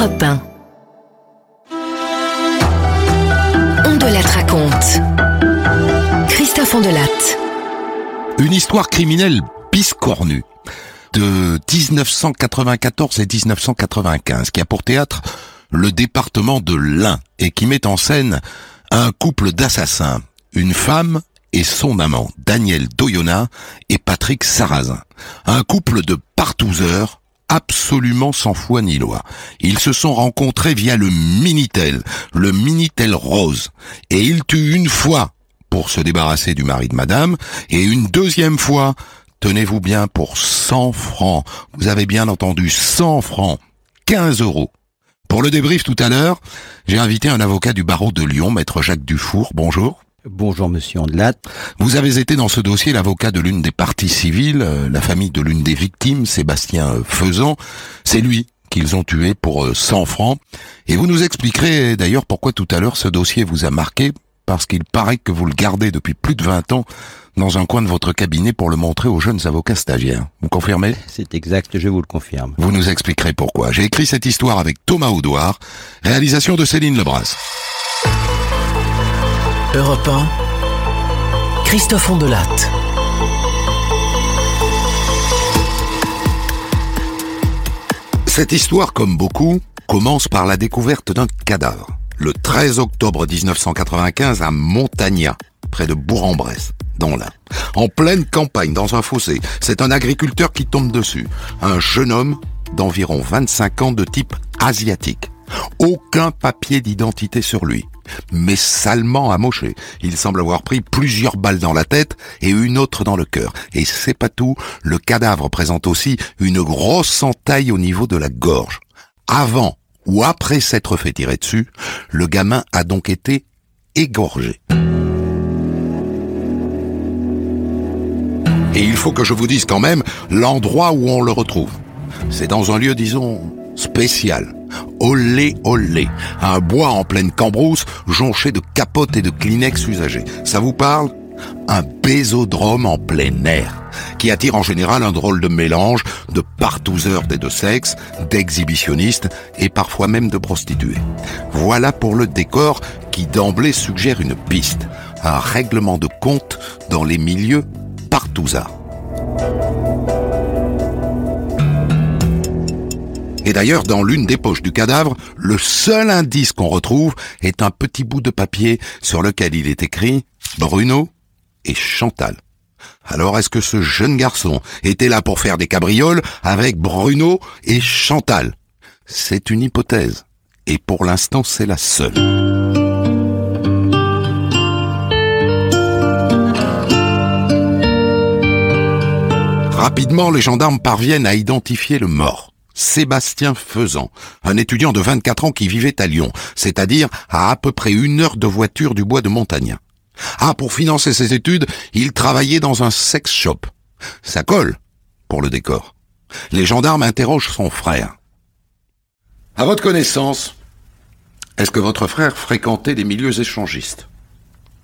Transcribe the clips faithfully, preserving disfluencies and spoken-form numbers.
Europe un. On de la raconte. Christophe Ondelatte. Une histoire criminelle biscornue de dix-neuf cent quatre-vingt-quatorze et dix-neuf cent quatre-vingt-quinze qui a pour théâtre le département de l'Ain et qui met en scène un couple d'assassins, une femme et son amant, Daniel Doyonnain et Patrick Sarrazin. Un couple de partouzeurs absolument sans foi ni loi. Ils se sont rencontrés via le Minitel, le Minitel rose, et ils tuent une fois pour se débarrasser du mari de madame, et une deuxième fois, tenez-vous bien, pour cent francs. Vous avez bien entendu, cent francs, quinze euros. Pour le débrief tout à l'heure, j'ai invité un avocat du barreau de Lyon, maître Jacques Dufour. Bonjour. Bonjour monsieur Ondelatte. Vous avez été dans ce dossier l'avocat de l'une des parties civiles, euh, la famille de l'une des victimes, Sébastien euh, Faisan. C'est lui qu'ils ont tué pour euh, cent francs. Et vous nous expliquerez d'ailleurs pourquoi tout à l'heure ce dossier vous a marqué, parce qu'il paraît que vous le gardez depuis plus de vingt ans dans un coin de votre cabinet pour le montrer aux jeunes avocats stagiaires. Vous confirmez ? C'est exact, je vous le confirme. Vous nous expliquerez pourquoi. J'ai écrit cette histoire avec Thomas Audouard, réalisation de Céline Lebras. Europe un, Christophe Ondelatte. Cette histoire, comme beaucoup, commence par la découverte d'un cadavre. Le treize octobre dix-neuf cent quatre-vingt-quinze à Montagnat, près de Bourg-en-Bresse, dans l'Ain. En pleine campagne, dans un fossé, c'est un agriculteur qui tombe dessus. Un jeune homme d'environ vingt-cinq ans de type asiatique. Aucun papier d'identité sur lui, mais salement amoché. Il semble avoir pris plusieurs balles dans la tête et une autre dans le cœur. Et c'est pas tout, le cadavre présente aussi une grosse entaille au niveau de la gorge. Avant ou après s'être fait tirer dessus, le gamin a donc été égorgé. Et il faut que je vous dise quand même l'endroit où on le retrouve. C'est dans un lieu, disons, spécial. Olé, olé. Un bois en pleine cambrousse, jonché de capotes et de Kleenex usagés. Ça vous parle ? Un bésodrome en plein air, qui attire en général un drôle de mélange de partouzeurs des deux sexes, d'exhibitionnistes et parfois même de prostituées. Voilà pour le décor qui d'emblée suggère une piste, un règlement de compte dans les milieux partouzards. Et d'ailleurs, dans l'une des poches du cadavre, le seul indice qu'on retrouve est un petit bout de papier sur lequel il est écrit « Bruno et Chantal ». Alors est-ce que ce jeune garçon était là pour faire des cabrioles avec Bruno et Chantal ? C'est une hypothèse, et pour l'instant c'est la seule. Rapidement, les gendarmes parviennent à identifier le mort. Sébastien Faisan, un étudiant de vingt-quatre ans qui vivait à Lyon, c'est-à-dire à à peu près une heure de voiture du bois de Montagnat. Ah, pour financer ses études, il travaillait dans un sex shop. Ça colle pour le décor. Les gendarmes interrogent son frère. À votre connaissance, est-ce que votre frère fréquentait des milieux échangistes ? Oui ?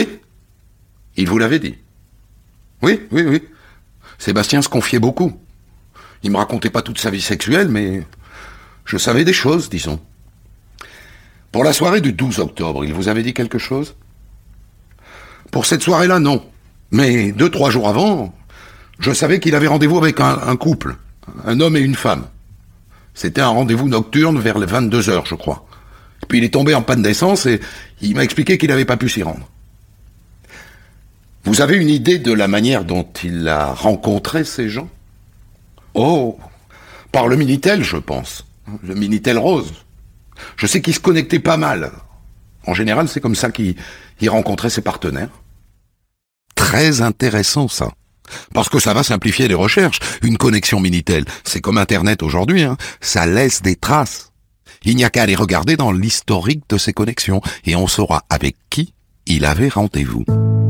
Il vous l'avait dit ? Oui, oui, oui. Sébastien se confiait beaucoup. Il me racontait pas toute sa vie sexuelle, mais je savais des choses, disons. Pour la soirée du douze octobre, il vous avait dit quelque chose ? Pour cette soirée-là, non. Mais deux, trois jours avant, je savais qu'il avait rendez-vous avec un, un couple, un homme et une femme. C'était un rendez-vous nocturne vers les vingt-deux heures, je crois. Puis il est tombé en panne d'essence et il m'a expliqué qu'il n'avait pas pu s'y rendre. Vous avez une idée de la manière dont il a rencontré ces gens ? Oh, par le Minitel, je pense. Le Minitel rose. Je sais qu'il se connectait pas mal. En général, c'est comme ça qu'il, qu'il rencontrait ses partenaires. Très intéressant, ça. Parce que ça va simplifier les recherches. Une connexion Minitel, c'est comme Internet aujourd'hui, hein. Ça laisse des traces. Il n'y a qu'à aller regarder dans l'historique de ces connexions et on saura avec qui il avait rendez-vous.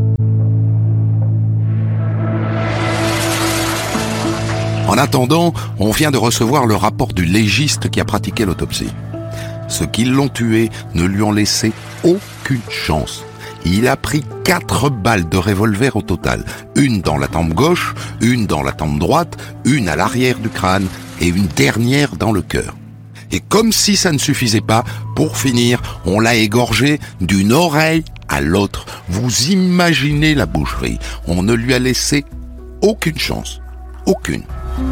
En attendant, on vient de recevoir le rapport du légiste qui a pratiqué l'autopsie. Ceux qui l'ont tué ne lui ont laissé aucune chance. Il a pris quatre balles de revolver au total. Une dans la tempe gauche, une dans la tempe droite, une à l'arrière du crâne et une dernière dans le cœur. Et comme si ça ne suffisait pas, pour finir, on l'a égorgé d'une oreille à l'autre. Vous imaginez la boucherie. On ne lui a laissé aucune chance. Aucune.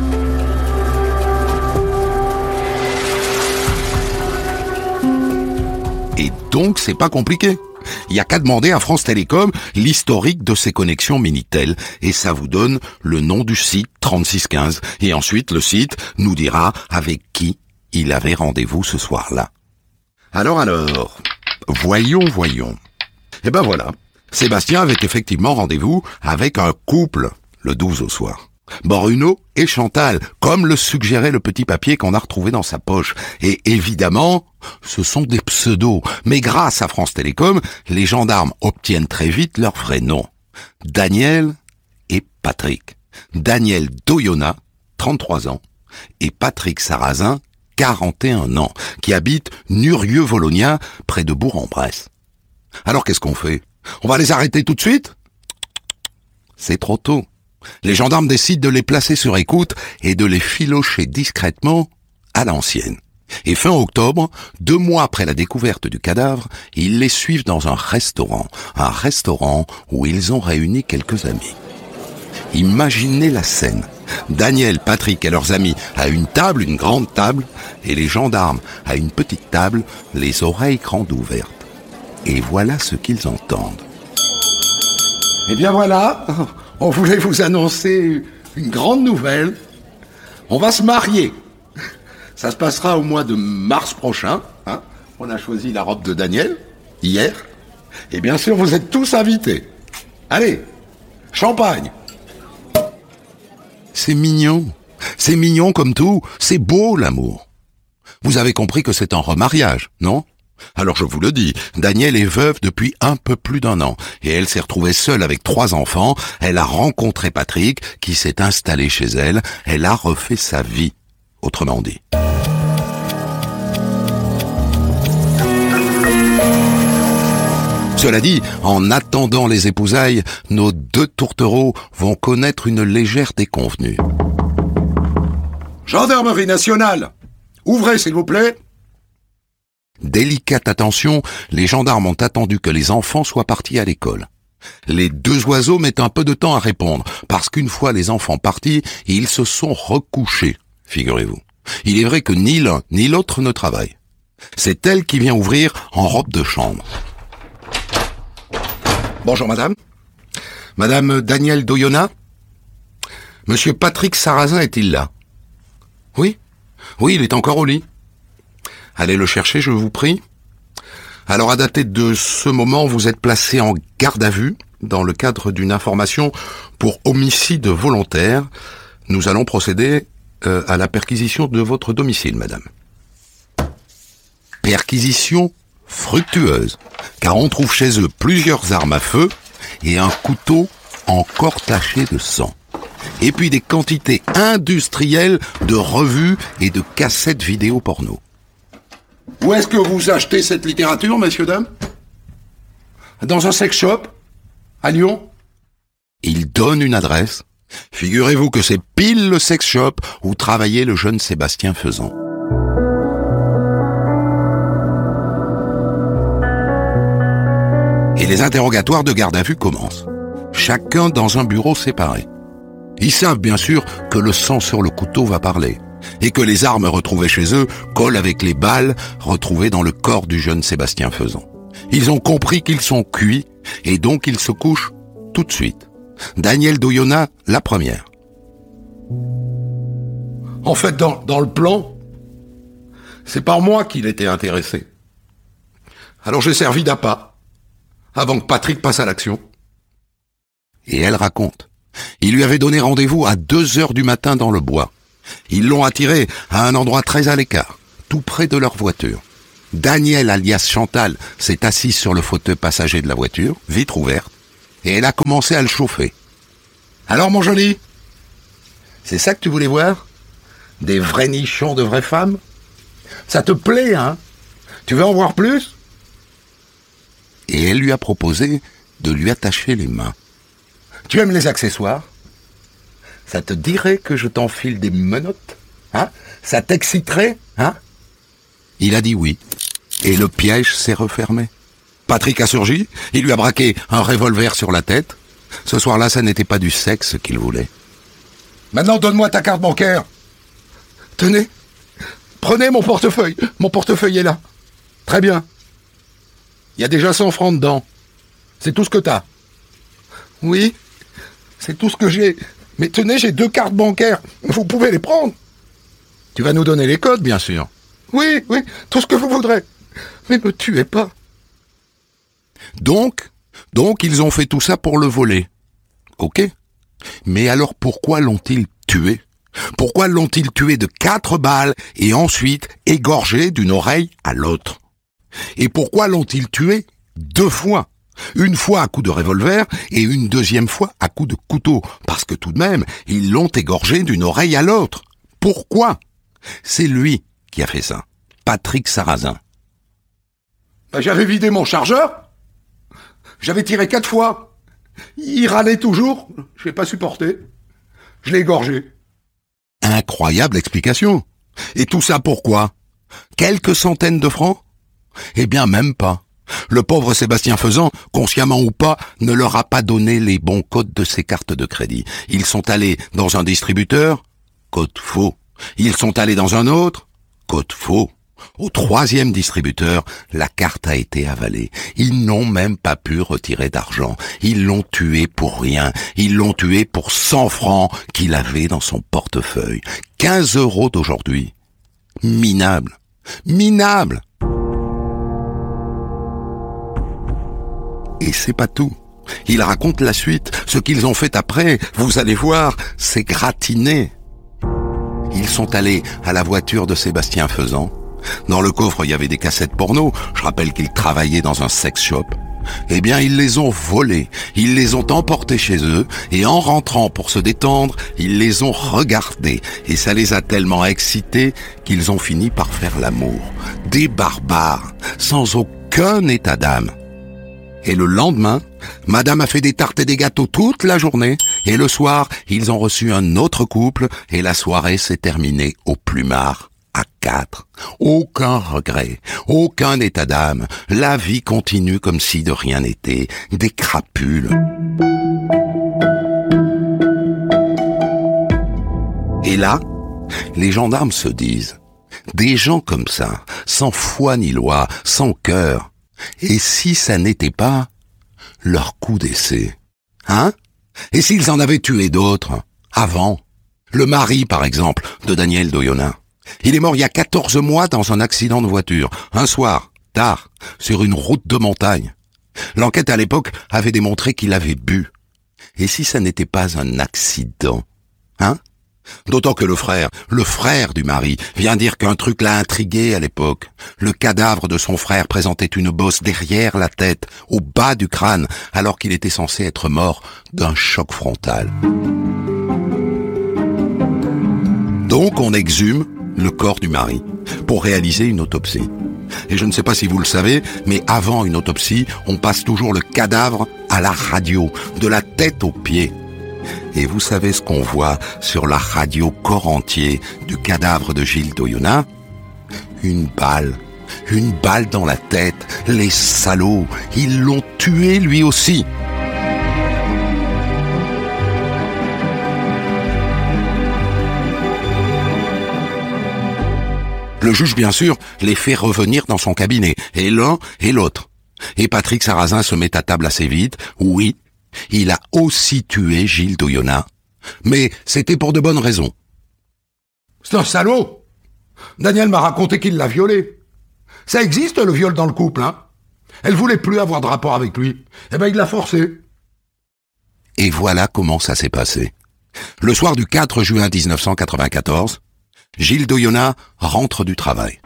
Et donc, c'est pas compliqué. Il n'y a qu'à demander à France Télécom l'historique de ses connexions Minitel et ça vous donne le nom du site trente-six quinze. Et ensuite, le site nous dira avec qui il avait rendez-vous ce soir-là. Alors, alors, voyons, voyons. Eh ben voilà, Sébastien avait effectivement rendez-vous avec un couple le douze au soir. Bruno et Chantal, comme le suggérait le petit papier qu'on a retrouvé dans sa poche. Et évidemment, ce sont des pseudos. Mais grâce à France Télécom, les gendarmes obtiennent très vite leur vrai nom. Daniel et Patrick. Daniel Doyona, trente-trois ans, et Patrick Sarrazin, quarante et un ans, qui habite Nurieux-Volonia, près de Bourg-en-Bresse. Alors qu'est-ce qu'on fait? On va les arrêter tout de suite? C'est trop tôt. Les gendarmes décident de les placer sur écoute et de les filocher discrètement à l'ancienne. Et fin octobre, deux mois après la découverte du cadavre, ils les suivent dans un restaurant, un restaurant où ils ont réuni quelques amis. Imaginez la scène. Daniel, Patrick et leurs amis à une table, une grande table, et les gendarmes à une petite table, les oreilles grandes ouvertes. Et voilà ce qu'ils entendent. Eh bien voilà, on voulait vous annoncer une grande nouvelle. On va se marier. Ça se passera au mois de mars prochain. Hein. On a choisi la robe de Daniel, hier. Et bien sûr, vous êtes tous invités. Allez, champagne. C'est mignon. C'est mignon comme tout. C'est beau, l'amour. Vous avez compris que c'est un remariage, non? Alors je vous le dis, Danielle est veuve depuis un peu plus d'un an, et elle s'est retrouvée seule avec trois enfants, elle a rencontré Patrick, qui s'est installé chez elle, elle a refait sa vie, autrement dit. Cela dit, en attendant les épousailles, nos deux tourtereaux vont connaître une légère déconvenue. Gendarmerie nationale, ouvrez s'il vous plaît. Délicate attention, les gendarmes ont attendu que les enfants soient partis à l'école. Les deux oiseaux mettent un peu de temps à répondre, parce qu'une fois les enfants partis, ils se sont recouchés, figurez-vous. Il est vrai que ni l'un ni l'autre ne travaille. C'est elle qui vient ouvrir en robe de chambre. Bonjour madame. Madame Danielle Doyona. Monsieur Patrick Sarrazin est-il là? Oui. Oui, il est encore au lit. Allez le chercher, je vous prie. Alors, à dater de ce moment, vous êtes placé en garde à vue dans le cadre d'une information pour homicide volontaire. Nous allons procéder euh, à la perquisition de votre domicile, madame. Perquisition fructueuse, car on trouve chez eux plusieurs armes à feu et un couteau encore taché de sang. Et puis des quantités industrielles de revues et de cassettes vidéo porno. Où est-ce que vous achetez cette littérature, messieurs, dames? Dans un sex shop? À Lyon? Il donne une adresse. Figurez-vous que c'est pile le sex shop où travaillait le jeune Sébastien Faisan. Et les interrogatoires de garde à vue commencent. Chacun dans un bureau séparé. Ils savent bien sûr que le sang sur le couteau va parler. Et que les armes retrouvées chez eux collent avec les balles retrouvées dans le corps du jeune Sébastien Faisan. Ils ont compris qu'ils sont cuits, et donc ils se couchent tout de suite. Danielle Doyona, la première. En fait, dans, dans le plan, c'est par moi qu'il était intéressé. Alors j'ai servi d'appât, avant que Patrick passe à l'action. Et elle raconte. Il lui avait donné rendez-vous à deux heures du matin dans le bois. Ils l'ont attiré à un endroit très à l'écart, tout près de leur voiture. Danielle, alias Chantal, s'est assise sur le fauteuil passager de la voiture, vitre ouverte, et elle a commencé à le chauffer. « Alors, mon joli, c'est ça que tu voulais voir? Des vrais nichons de vraies femmes? Ça te plaît, hein? Tu veux en voir plus ?» Et elle lui a proposé de lui attacher les mains. « Tu aimes les accessoires? Ça te dirait que je t'enfile des menottes? Hein? Ça t'exciterait? Hein ?» Il a dit oui. Et le piège s'est refermé. Patrick a surgi, il lui a braqué un revolver sur la tête. Ce soir-là, ça n'était pas du sexe qu'il voulait. Maintenant, donne-moi ta carte bancaire. Tenez, prenez mon portefeuille. Mon portefeuille est là. Très bien. Il y a déjà cent francs dedans. C'est tout ce que t'as. Oui, c'est tout ce que j'ai. Mais tenez, j'ai deux cartes bancaires. Vous pouvez les prendre. Tu vas nous donner les codes, bien sûr. Oui, oui, tout ce que vous voudrez. Mais me tuez pas. Donc, donc ils ont fait tout ça pour le voler. Ok. Mais alors pourquoi l'ont-ils tué ? Pourquoi l'ont-ils tué de quatre balles et ensuite égorgé d'une oreille à l'autre ? Et pourquoi l'ont-ils tué deux fois ? Une fois à coup de revolver et une deuxième fois à coup de couteau. Parce que tout de même, ils l'ont égorgé d'une oreille à l'autre. Pourquoi ? C'est lui qui a fait ça. Patrick Sarrazin. Ben, j'avais vidé mon chargeur. J'avais tiré quatre fois. Il râlait toujours. Je n'ai pas supporté. Je l'ai égorgé. Incroyable explication. Et tout ça pourquoi ? Quelques centaines de francs ? Eh bien, même pas. Le pauvre Sébastien Faisan, consciemment ou pas, ne leur a pas donné les bons codes de ses cartes de crédit. Ils sont allés dans un distributeur, code faux. Ils sont allés dans un autre, code faux. Au troisième distributeur, la carte a été avalée. Ils n'ont même pas pu retirer d'argent. Ils l'ont tué pour rien. Ils l'ont tué pour cent francs qu'il avait dans son portefeuille. quinze euros d'aujourd'hui. Minable. Minable. Et c'est pas tout. Ils racontent la suite. Ce qu'ils ont fait après, vous allez voir, c'est gratiné. Ils sont allés à la voiture de Sébastien Faisan. Dans le coffre, il y avait des cassettes porno. Je rappelle qu'ils travaillaient dans un sex shop. Eh bien, ils les ont volées. Ils les ont emportées chez eux. Et en rentrant pour se détendre, ils les ont regardées. Et ça les a tellement excités qu'ils ont fini par faire l'amour. Des barbares, sans aucun état d'âme. Et le lendemain, madame a fait des tartes et des gâteaux toute la journée, et le soir, ils ont reçu un autre couple, et la soirée s'est terminée au plumard, à quatre. Aucun regret, aucun état d'âme, la vie continue comme si de rien n'était, des crapules. Et là, les gendarmes se disent, des gens comme ça, sans foi ni loi, sans cœur, et si ça n'était pas leur coup d'essai, hein ? Et s'ils en avaient tué d'autres, avant ? Le mari, par exemple, de Daniel Doyonnin. Il est mort il y a quatorze mois dans un accident de voiture, un soir, tard, sur une route de montagne. L'enquête à l'époque avait démontré qu'il avait bu. Et si ça n'était pas un accident, hein ? D'autant que le frère, le frère du mari, vient dire qu'un truc l'a intrigué à l'époque. Le cadavre de son frère présentait une bosse derrière la tête, au bas du crâne, alors qu'il était censé être mort d'un choc frontal. Donc on exhume le corps du mari pour réaliser une autopsie. Et je ne sais pas si vous le savez, mais avant une autopsie, on passe toujours le cadavre à la radio, de la tête aux pieds. Et vous savez ce qu'on voit sur la radio corps entier du cadavre de Gilles Doyonnin ? Une balle. Une balle dans la tête. Les salauds, ils l'ont tué lui aussi. Le juge, bien sûr, les fait revenir dans son cabinet, et l'un et l'autre. Et Patrick Sarrazin se met à table assez vite. Oui, il a aussi tué Gilles Doyonnin, mais c'était pour de bonnes raisons. C'est un salaud. Daniel m'a raconté qu'il l'a violée. Ça existe, le viol dans le couple, hein ? Elle voulait plus avoir de rapport avec lui. Eh ben, il l'a forcé. Et voilà comment ça s'est passé. Le soir du quatre juin dix-neuf cent quatre-vingt-quatorze, Gilles Doyonnin rentre du travail.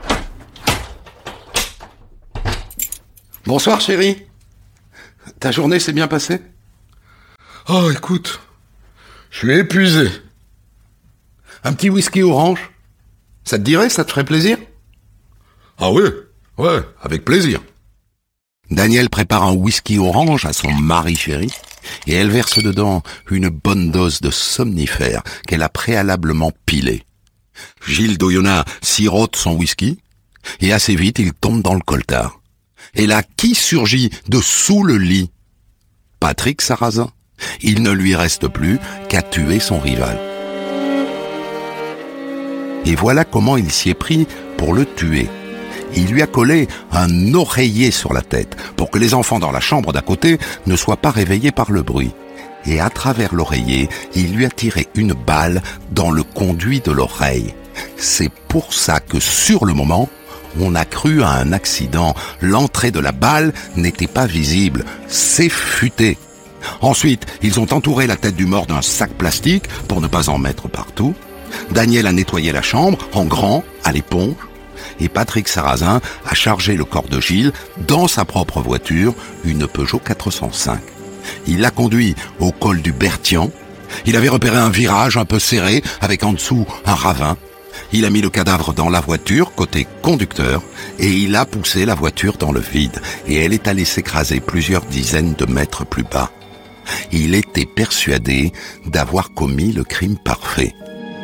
Bonsoir, chérie. Ta journée s'est bien passée ? Oh, écoute, je suis épuisé. Un petit whisky orange ? Ça te dirait, ça te ferait plaisir ? Ah oui, ouais, avec plaisir. Daniel prépare un whisky orange à son mari chéri et elle verse dedans une bonne dose de somnifère qu'elle a préalablement pilé. Gilles Doyonnin sirote son whisky Et assez vite, il tombe dans le coltard. Et là, qui surgit de sous le lit? Patrick Sarrazin. Il ne lui reste plus qu'à tuer son rival. Et voilà comment il s'y est pris pour le tuer. Il lui a collé un oreiller sur la tête pour que les enfants dans la chambre d'à côté ne soient pas réveillés par le bruit. Et à travers l'oreiller, il lui a tiré une balle dans le conduit de l'oreille. C'est pour ça que sur le moment, on a cru à un accident. L'entrée de la balle n'était pas visible, c'est futé. Ensuite, ils ont entouré la tête du mort d'un sac plastique pour ne pas en mettre partout. Daniel a nettoyé la chambre, en grand, à l'éponge. Et Patrick Sarrazin a chargé le corps de Gilles dans sa propre voiture, une Peugeot quatre cent cinq. Il l'a conduit au col du Berthian. Il avait repéré un virage un peu serré, avec en dessous un ravin. Il a mis le cadavre dans la voiture, côté conducteur, et il a poussé la voiture dans le vide. Et elle est allée s'écraser plusieurs dizaines de mètres plus bas. Il était persuadé d'avoir commis le crime parfait.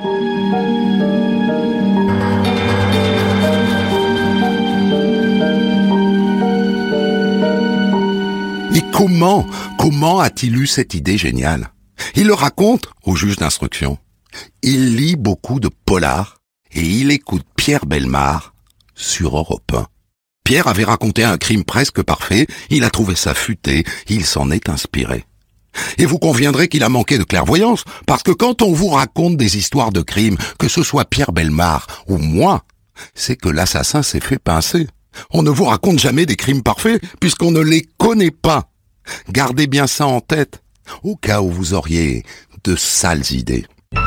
Et comment, comment a-t-il eu cette idée géniale? Il le raconte au juge d'instruction. Il lit beaucoup de polars et il écoute Pierre Bellemare sur Europe un. Pierre avait raconté un crime presque parfait, il a trouvé ça futé, il s'en est inspiré. Et vous conviendrez qu'il a manqué de clairvoyance, parce que quand on vous raconte des histoires de crimes, que ce soit Pierre Bellemare ou moi, c'est que l'assassin s'est fait pincer. On ne vous raconte jamais des crimes parfaits, puisqu'on ne les connaît pas. Gardez bien ça en tête, au cas où vous auriez de sales idées.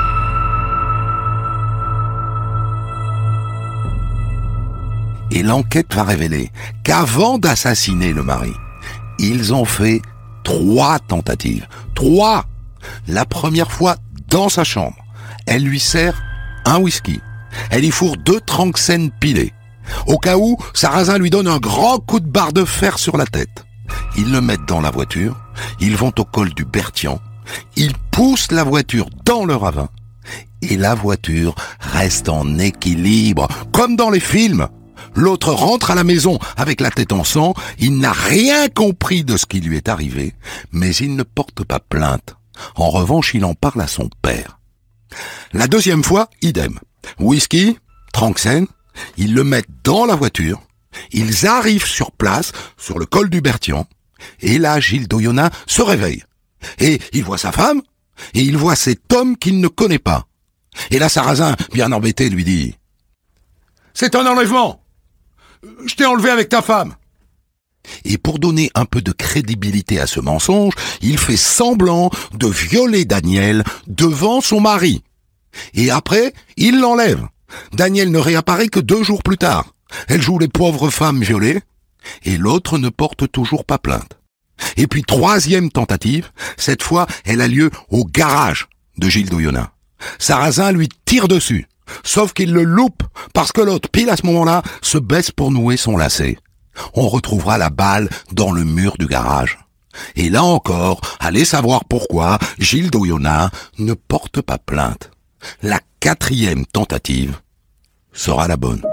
Et l'enquête va révéler qu'avant d'assassiner le mari, ils ont fait trois tentatives. Trois! La première fois dans sa chambre. Elle lui sert un whisky. Elle y fourre deux Tranxène pilés. Au cas où, Sarrazin lui donne un grand coup de barre de fer sur la tête. Ils le mettent dans la voiture. Ils vont au col du Berthian. Ils poussent la voiture dans le ravin. Et la voiture reste en équilibre, comme dans les films. L'autre rentre à la maison avec la tête en sang, il n'a rien compris de ce qui lui est arrivé, mais il ne porte pas plainte. En revanche, il en parle à son père. La deuxième fois, idem. Whisky, Tranxène, ils le mettent dans la voiture, ils arrivent sur place, sur le col du Berthian, et là, Gilles d'Oyonnax se réveille. Et il voit sa femme, et il voit cet homme qu'il ne connaît pas. Et là, Sarrazin, bien embêté, lui dit « C'est un enlèvement ! Je t'ai enlevé avec ta femme !» Et pour donner un peu de crédibilité à ce mensonge, il fait semblant de violer Daniel devant son mari. Et après, il l'enlève. Daniel ne réapparaît que deux jours plus tard. Elle joue les pauvres femmes violées, et l'autre ne porte toujours pas plainte. Et puis troisième tentative, cette fois, elle a lieu au garage de Gilles d'Oyonnax. Sarrazin lui tire dessus. Sauf qu'il le loupe, parce que l'autre, pile à ce moment-là, se baisse pour nouer son lacet. On retrouvera la balle dans le mur du garage. Et là encore, allez savoir pourquoi Gilles d'Oyonnax ne porte pas plainte. La quatrième tentative sera la bonne.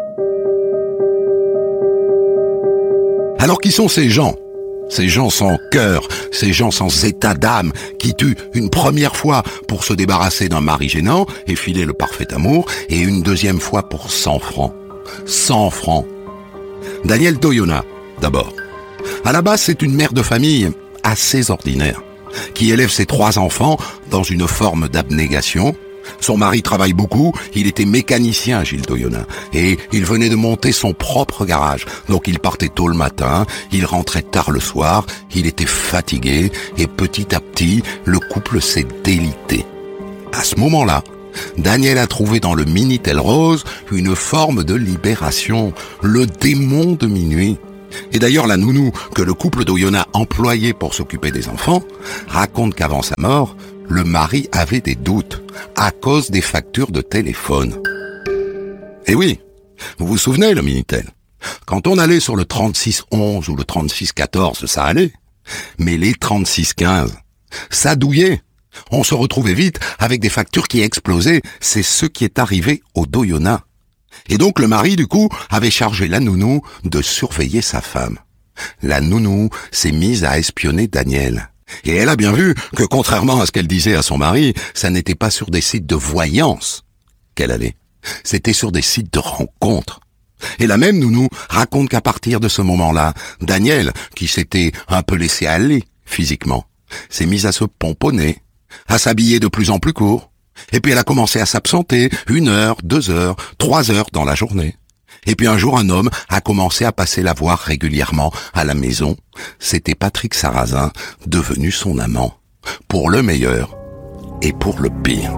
Alors qui sont ces gens ? Ces gens sans cœur, ces gens sans état d'âme, qui tuent une première fois pour se débarrasser d'un mari gênant et filer le parfait amour, et une deuxième fois pour cent francs. cent francs. Daniel d'Oyonnax, d'abord. À la base, c'est une mère de famille assez ordinaire, qui élève ses trois enfants dans une forme d'abnégation. Son mari travaille beaucoup, il était mécanicien, Gilles d'Oyonnax, et il venait de monter son propre garage. Donc il partait tôt le matin, il rentrait tard le soir, il était fatigué, et petit à petit, le couple s'est délité. À ce moment-là, Daniel a trouvé dans le Minitel rose une forme de libération, le démon de minuit. Et d'ailleurs, la nounou que le couple d'Oyonnax employait pour s'occuper des enfants raconte qu'avant sa mort, le mari avait des doutes à cause des factures de téléphone. Et oui, vous vous souvenez, le Minitel. Quand on allait sur le trente-six onze ou le trente-six quatorze, ça allait. Mais les trente-six quinze, ça douillait. On se retrouvait vite avec des factures qui explosaient. C'est ce qui est arrivé au d'Oyonnax. Et donc le mari, du coup, avait chargé la nounou de surveiller sa femme. La nounou s'est mise à espionner Daniel. Et elle a bien vu que, contrairement à ce qu'elle disait à son mari, ça n'était pas sur des sites de voyance qu'elle allait. C'était sur des sites de rencontres. Et la même nounou raconte qu'à partir de ce moment-là, Daniel, qui s'était un peu laissé aller physiquement, s'est mise à se pomponner, à s'habiller de plus en plus court. Et puis elle a commencé à s'absenter une heure, deux heures, trois heures dans la journée. Et puis un jour, un homme a commencé à passer la voir régulièrement à la maison. C'était Patrick Sarrazin, devenu son amant, pour le meilleur et pour le pire.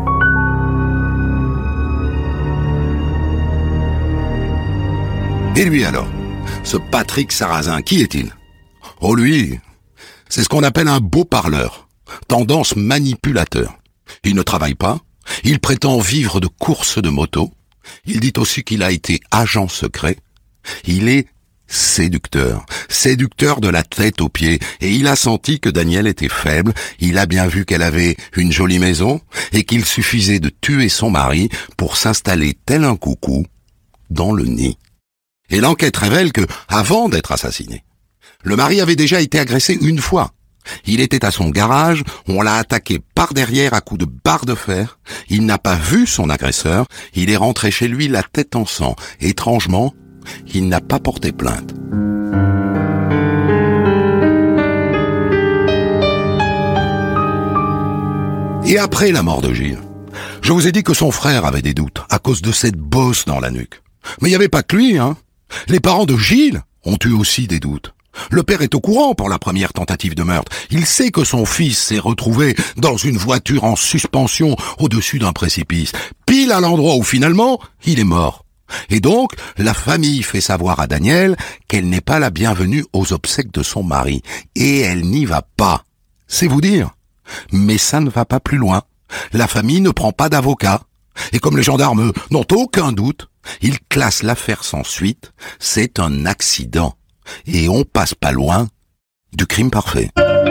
Et lui alors, ce Patrick Sarrazin, qui est-il? Oh lui, c'est ce qu'on appelle un beau parleur, tendance manipulateur. Il ne travaille pas, il prétend vivre de courses de moto, il dit aussi qu'il a été agent secret, il est séducteur, séducteur de la tête aux pieds, et il a senti que Daniel était faible, il a bien vu qu'elle avait une jolie maison, et qu'il suffisait de tuer son mari pour s'installer tel un coucou dans le nid. Et l'enquête révèle que, avant d'être assassiné, le mari avait déjà été agressé une fois. Il était à son garage, on l'a attaqué par derrière à coups de barre de fer, il n'a pas vu son agresseur, il est rentré chez lui la tête en sang. Étrangement, il n'a pas porté plainte. Et après la mort de Gilles, je vous ai dit que son frère avait des doutes à cause de cette bosse dans la nuque. Mais il n'y avait pas que lui, hein. Les parents de Gilles ont eu aussi des doutes. Le père est au courant pour la première tentative de meurtre. Il sait que son fils s'est retrouvé dans une voiture en suspension au-dessus d'un précipice, pile à l'endroit où finalement il est mort. Et donc, la famille fait savoir à Daniel qu'elle n'est pas la bienvenue aux obsèques de son mari. Et elle n'y va pas. C'est vous dire. Mais ça ne va pas plus loin. La famille ne prend pas d'avocat. Et comme les gendarmes n'ont aucun doute, ils classent l'affaire sans suite. C'est un accident. Et on passe pas loin du crime parfait.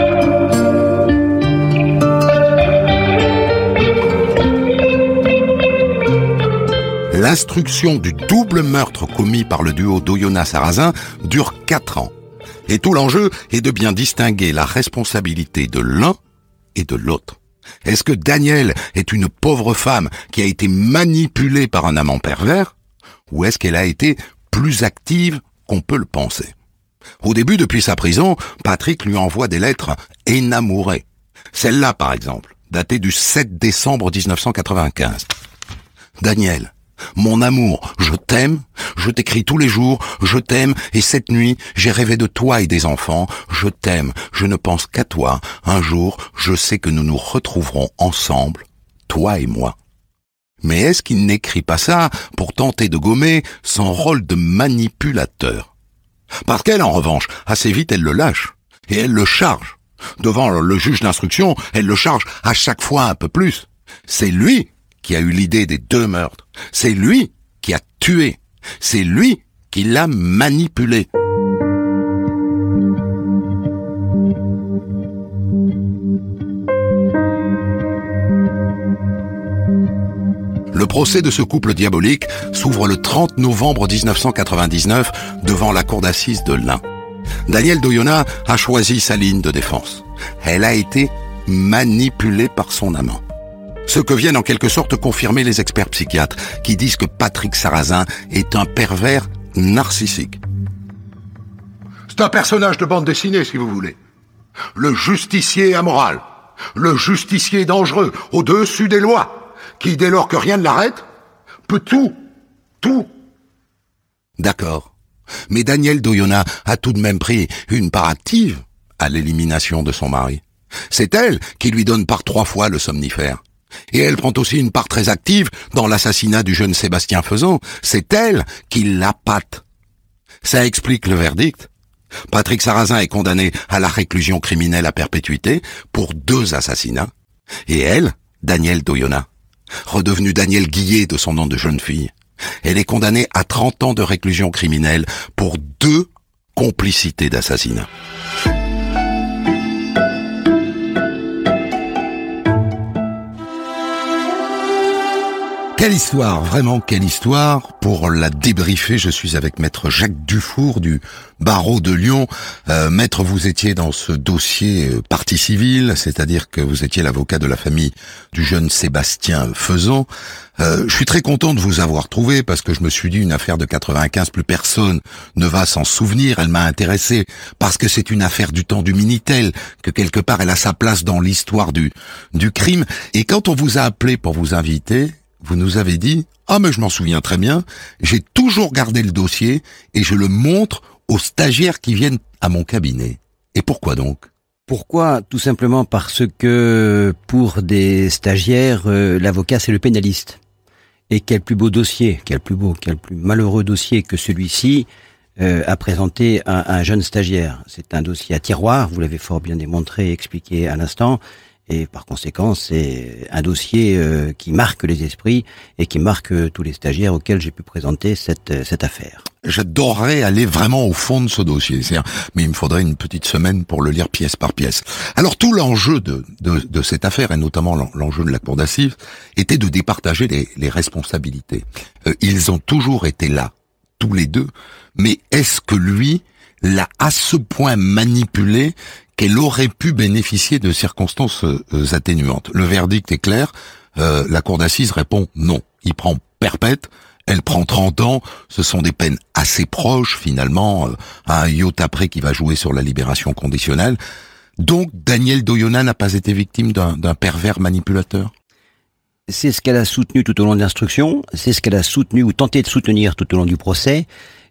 L'instruction du double meurtre commis par le duo d'Oyonnax-Sarrazin dure quatre ans. Et tout l'enjeu est de bien distinguer la responsabilité de l'un et de l'autre. Est-ce que Daniel est une pauvre femme qui a été manipulée par un amant pervers, ou est-ce qu'elle a été plus active qu'on peut le penser? Au début, depuis sa prison, Patrick lui envoie des lettres énamourées. Celle-là, par exemple, datée du sept décembre mille neuf cent quatre-vingt-quinze. Daniel, mon amour, je t'aime, je t'écris tous les jours, je t'aime, et cette nuit, j'ai rêvé de toi et des enfants, je t'aime, je ne pense qu'à toi, un jour, je sais que nous nous retrouverons ensemble, toi et moi. Mais est-ce qu'il n'écrit pas ça pour tenter de gommer son rôle de manipulateur? Parce qu'elle, en revanche, assez vite, elle le lâche, et elle le charge. Devant le juge d'instruction, elle le charge à chaque fois un peu plus. C'est lui qui a eu l'idée des deux meurtres. C'est lui qui a tué. C'est lui qui l'a manipulé. Le procès de ce couple diabolique s'ouvre le trente novembre mille neuf cent quatre-vingt-dix-neuf devant la cour d'assises de l'Ain. Daniel d'Oyonnax a choisi sa ligne de défense. Elle a été manipulée par son amant. Ce que viennent en quelque sorte confirmer les experts psychiatres qui disent que Patrick Sarrazin est un pervers narcissique. C'est un personnage de bande dessinée, si vous voulez. Le justicier amoral, le justicier dangereux, au-dessus des lois, qui, dès lors que rien ne l'arrête, peut tout, tout. D'accord. Mais Daniel d'Oyonnax a tout de même pris une part active à l'élimination de son mari. C'est elle qui lui donne par trois fois le somnifère. Et elle prend aussi une part très active dans l'assassinat du jeune Sébastien Faisan. C'est elle qui l'appâte. Ça explique le verdict. Patrick Sarrazin est condamné à la réclusion criminelle à perpétuité pour deux assassinats. Et elle, Daniel d'Oyonnax, redevenue Daniel Guillet de son nom de jeune fille, elle est condamnée à trente ans de réclusion criminelle pour deux complicités d'assassinat. Quelle histoire, vraiment quelle histoire. Pour la débriefer, je suis avec maître Jacques Dufour du barreau de Lyon. Euh, maître, vous étiez dans ce dossier euh, partie civile, c'est-à-dire que vous étiez l'avocat de la famille du jeune Sébastien Faisan. Euh, je suis très content de vous avoir trouvé parce que je me suis dit une affaire de quatre-vingt-quinze, plus personne ne va s'en souvenir. Elle m'a intéressé parce que c'est une affaire du temps du Minitel, que quelque part elle a sa place dans l'histoire du, du crime. Et quand on vous a appelé pour vous inviter, vous nous avez dit « Ah mais je m'en souviens très bien, j'ai toujours gardé le dossier et je le montre aux stagiaires qui viennent à mon cabinet. » Et pourquoi donc ? Pourquoi ? Tout simplement parce que pour des stagiaires, euh, l'avocat c'est le pénaliste. Et quel plus beau dossier, quel plus beau, quel plus malheureux dossier que celui-ci euh, à présenter à un jeune stagiaire. C'est un dossier à tiroir, vous l'avez fort bien démontré et expliqué à l'instant. Et par conséquent, c'est un dossier euh, qui marque les esprits et qui marque euh, tous les stagiaires auxquels j'ai pu présenter cette, euh, cette affaire. J'adorerais aller vraiment au fond de ce dossier, mais il me faudrait une petite semaine pour le lire pièce par pièce. Alors tout l'enjeu de, de, de cette affaire, et notamment l'enjeu de la cour d'assises, était de départager les, les responsabilités. Euh, ils ont toujours été là, tous les deux, mais est-ce que lui l'a à ce point manipulé qu'elle aurait pu bénéficier de circonstances euh, atténuantes? Le verdict est clair, euh, la cour d'assises répond non. Il prend perpète, elle prend trente ans, ce sont des peines assez proches finalement, euh, à un iota près qui va jouer sur la libération conditionnelle. Donc Danielle Doyonna n'a pas été victime d'un, d'un pervers manipulateur? C'est ce qu'elle a soutenu tout au long de l'instruction, c'est ce qu'elle a soutenu ou tenté de soutenir tout au long du procès,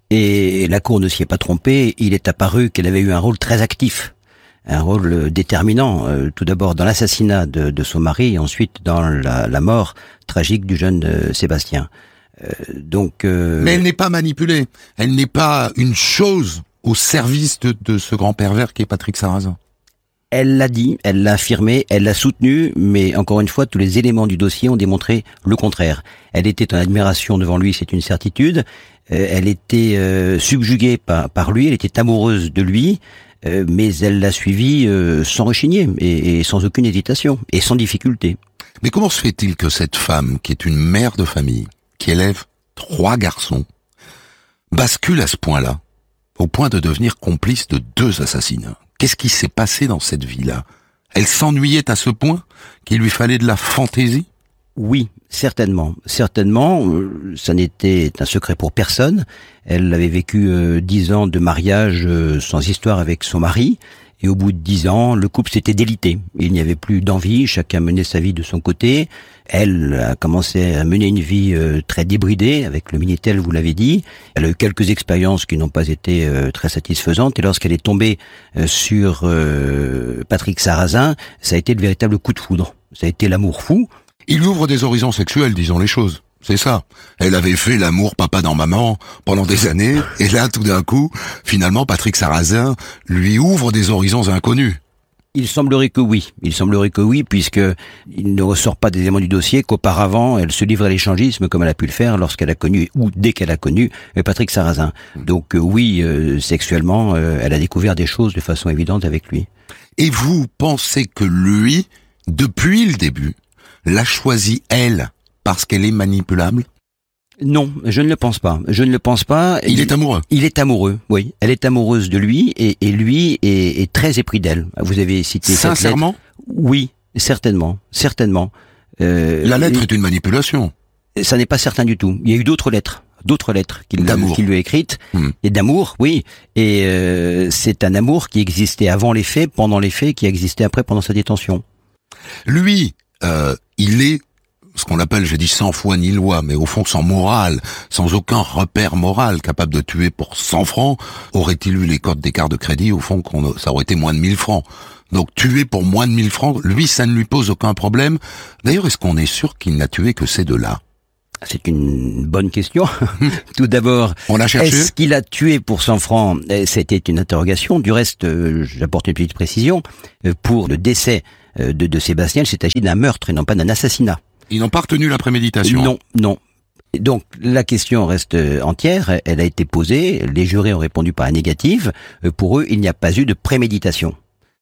et la cour ne s'y est pas trompée, il est apparu qu'elle avait eu un rôle très actif. Un rôle déterminant, euh, tout d'abord dans l'assassinat de, de son mari et ensuite dans la, la mort tragique du jeune euh, Sébastien. Euh, donc, euh... Mais elle n'est pas manipulée, elle n'est pas une chose au service de, de ce grand pervers qui est Patrick Sarrazin. Elle l'a dit, elle l'a affirmé, elle l'a soutenu, mais encore une fois, tous les éléments du dossier ont démontré le contraire. Elle était en admiration devant lui, c'est une certitude. Euh, elle était euh, subjuguée par, par lui, elle était amoureuse de lui. Euh, mais elle l'a suivi euh, sans rechigner et, et sans aucune hésitation et sans difficulté. Mais comment se fait-il que cette femme, qui est une mère de famille, qui élève trois garçons, bascule à ce point-là, au point de devenir complice de deux assassinats? Qu'est-ce qui s'est passé dans cette vie-là? Elle s'ennuyait à ce point qu'il lui fallait de la fantaisie? Oui, certainement. Certainement, euh, ça n'était un secret pour personne. Elle avait vécu euh, dix ans de mariage euh, sans histoire avec son mari. Et au bout de dix ans, le couple s'était délité. Il n'y avait plus d'envie, chacun menait sa vie de son côté. Elle a commencé à mener une vie euh, très débridée, avec le Minitel, vous l'avez dit. Elle a eu quelques expériences qui n'ont pas été euh, très satisfaisantes. Et lorsqu'elle est tombée euh, sur euh, Patrick Sarrazin, ça a été le véritable coup de foudre. Ça a été l'amour fou. Il ouvre des horizons sexuels, disons les choses. C'est ça. Elle avait fait l'amour papa dans maman pendant des années, et là, tout d'un coup, finalement, Patrick Sarrazin lui ouvre des horizons inconnus. Il semblerait que oui. Il semblerait que oui, puisque il ne ressort pas des éléments du dossier qu'auparavant, elle se livrait à l'échangisme comme elle a pu le faire lorsqu'elle a connu, ou dès qu'elle a connu, Patrick Sarrazin. Donc euh, oui, euh, sexuellement, euh, elle a découvert des choses de façon évidente avec lui. Et vous pensez que lui, depuis le début, l'a choisie, elle, parce qu'elle est manipulable? Non, je ne le pense pas. Je ne le pense pas. Il, il est amoureux. Il est amoureux, oui. Elle est amoureuse de lui et, et lui est, est très épris d'elle. Vous avez cité Sincèrement? Cette lettre. Oui, certainement, certainement. Euh, La lettre est une manipulation. Ça n'est pas certain du tout. Il y a eu d'autres lettres. D'autres lettres qu'il, qu'il lui a écrites, hmm. et d'amour, oui. Et euh, c'est un amour qui existait avant les faits, pendant les faits, qui existait après, pendant sa détention. Lui, euh, il est ce qu'on appelle, j'ai dit sans foi ni loi, mais au fond sans morale, sans aucun repère moral, capable de tuer pour cent francs, aurait-il eu les codes d'écart de crédit, au fond, qu'on, ça aurait été moins de mille francs. Donc tuer pour moins de mille francs, lui, ça ne lui pose aucun problème. D'ailleurs, est-ce qu'on est sûr qu'il n'a tué que ces deux-là? C'est une bonne question. Tout d'abord, on a cherché. Est-ce qu'il a tué pour cent francs? C'était une interrogation. Du reste, euh, j'apporte une petite précision. Euh, pour le décès euh, de, de Sébastien, il s'est agi d'un meurtre et non pas d'un assassinat. Ils n'ont pas retenu la préméditation. Non, non. Donc la question reste entière, elle a été posée, les jurés ont répondu par la négative. Pour eux, il n'y a pas eu de préméditation.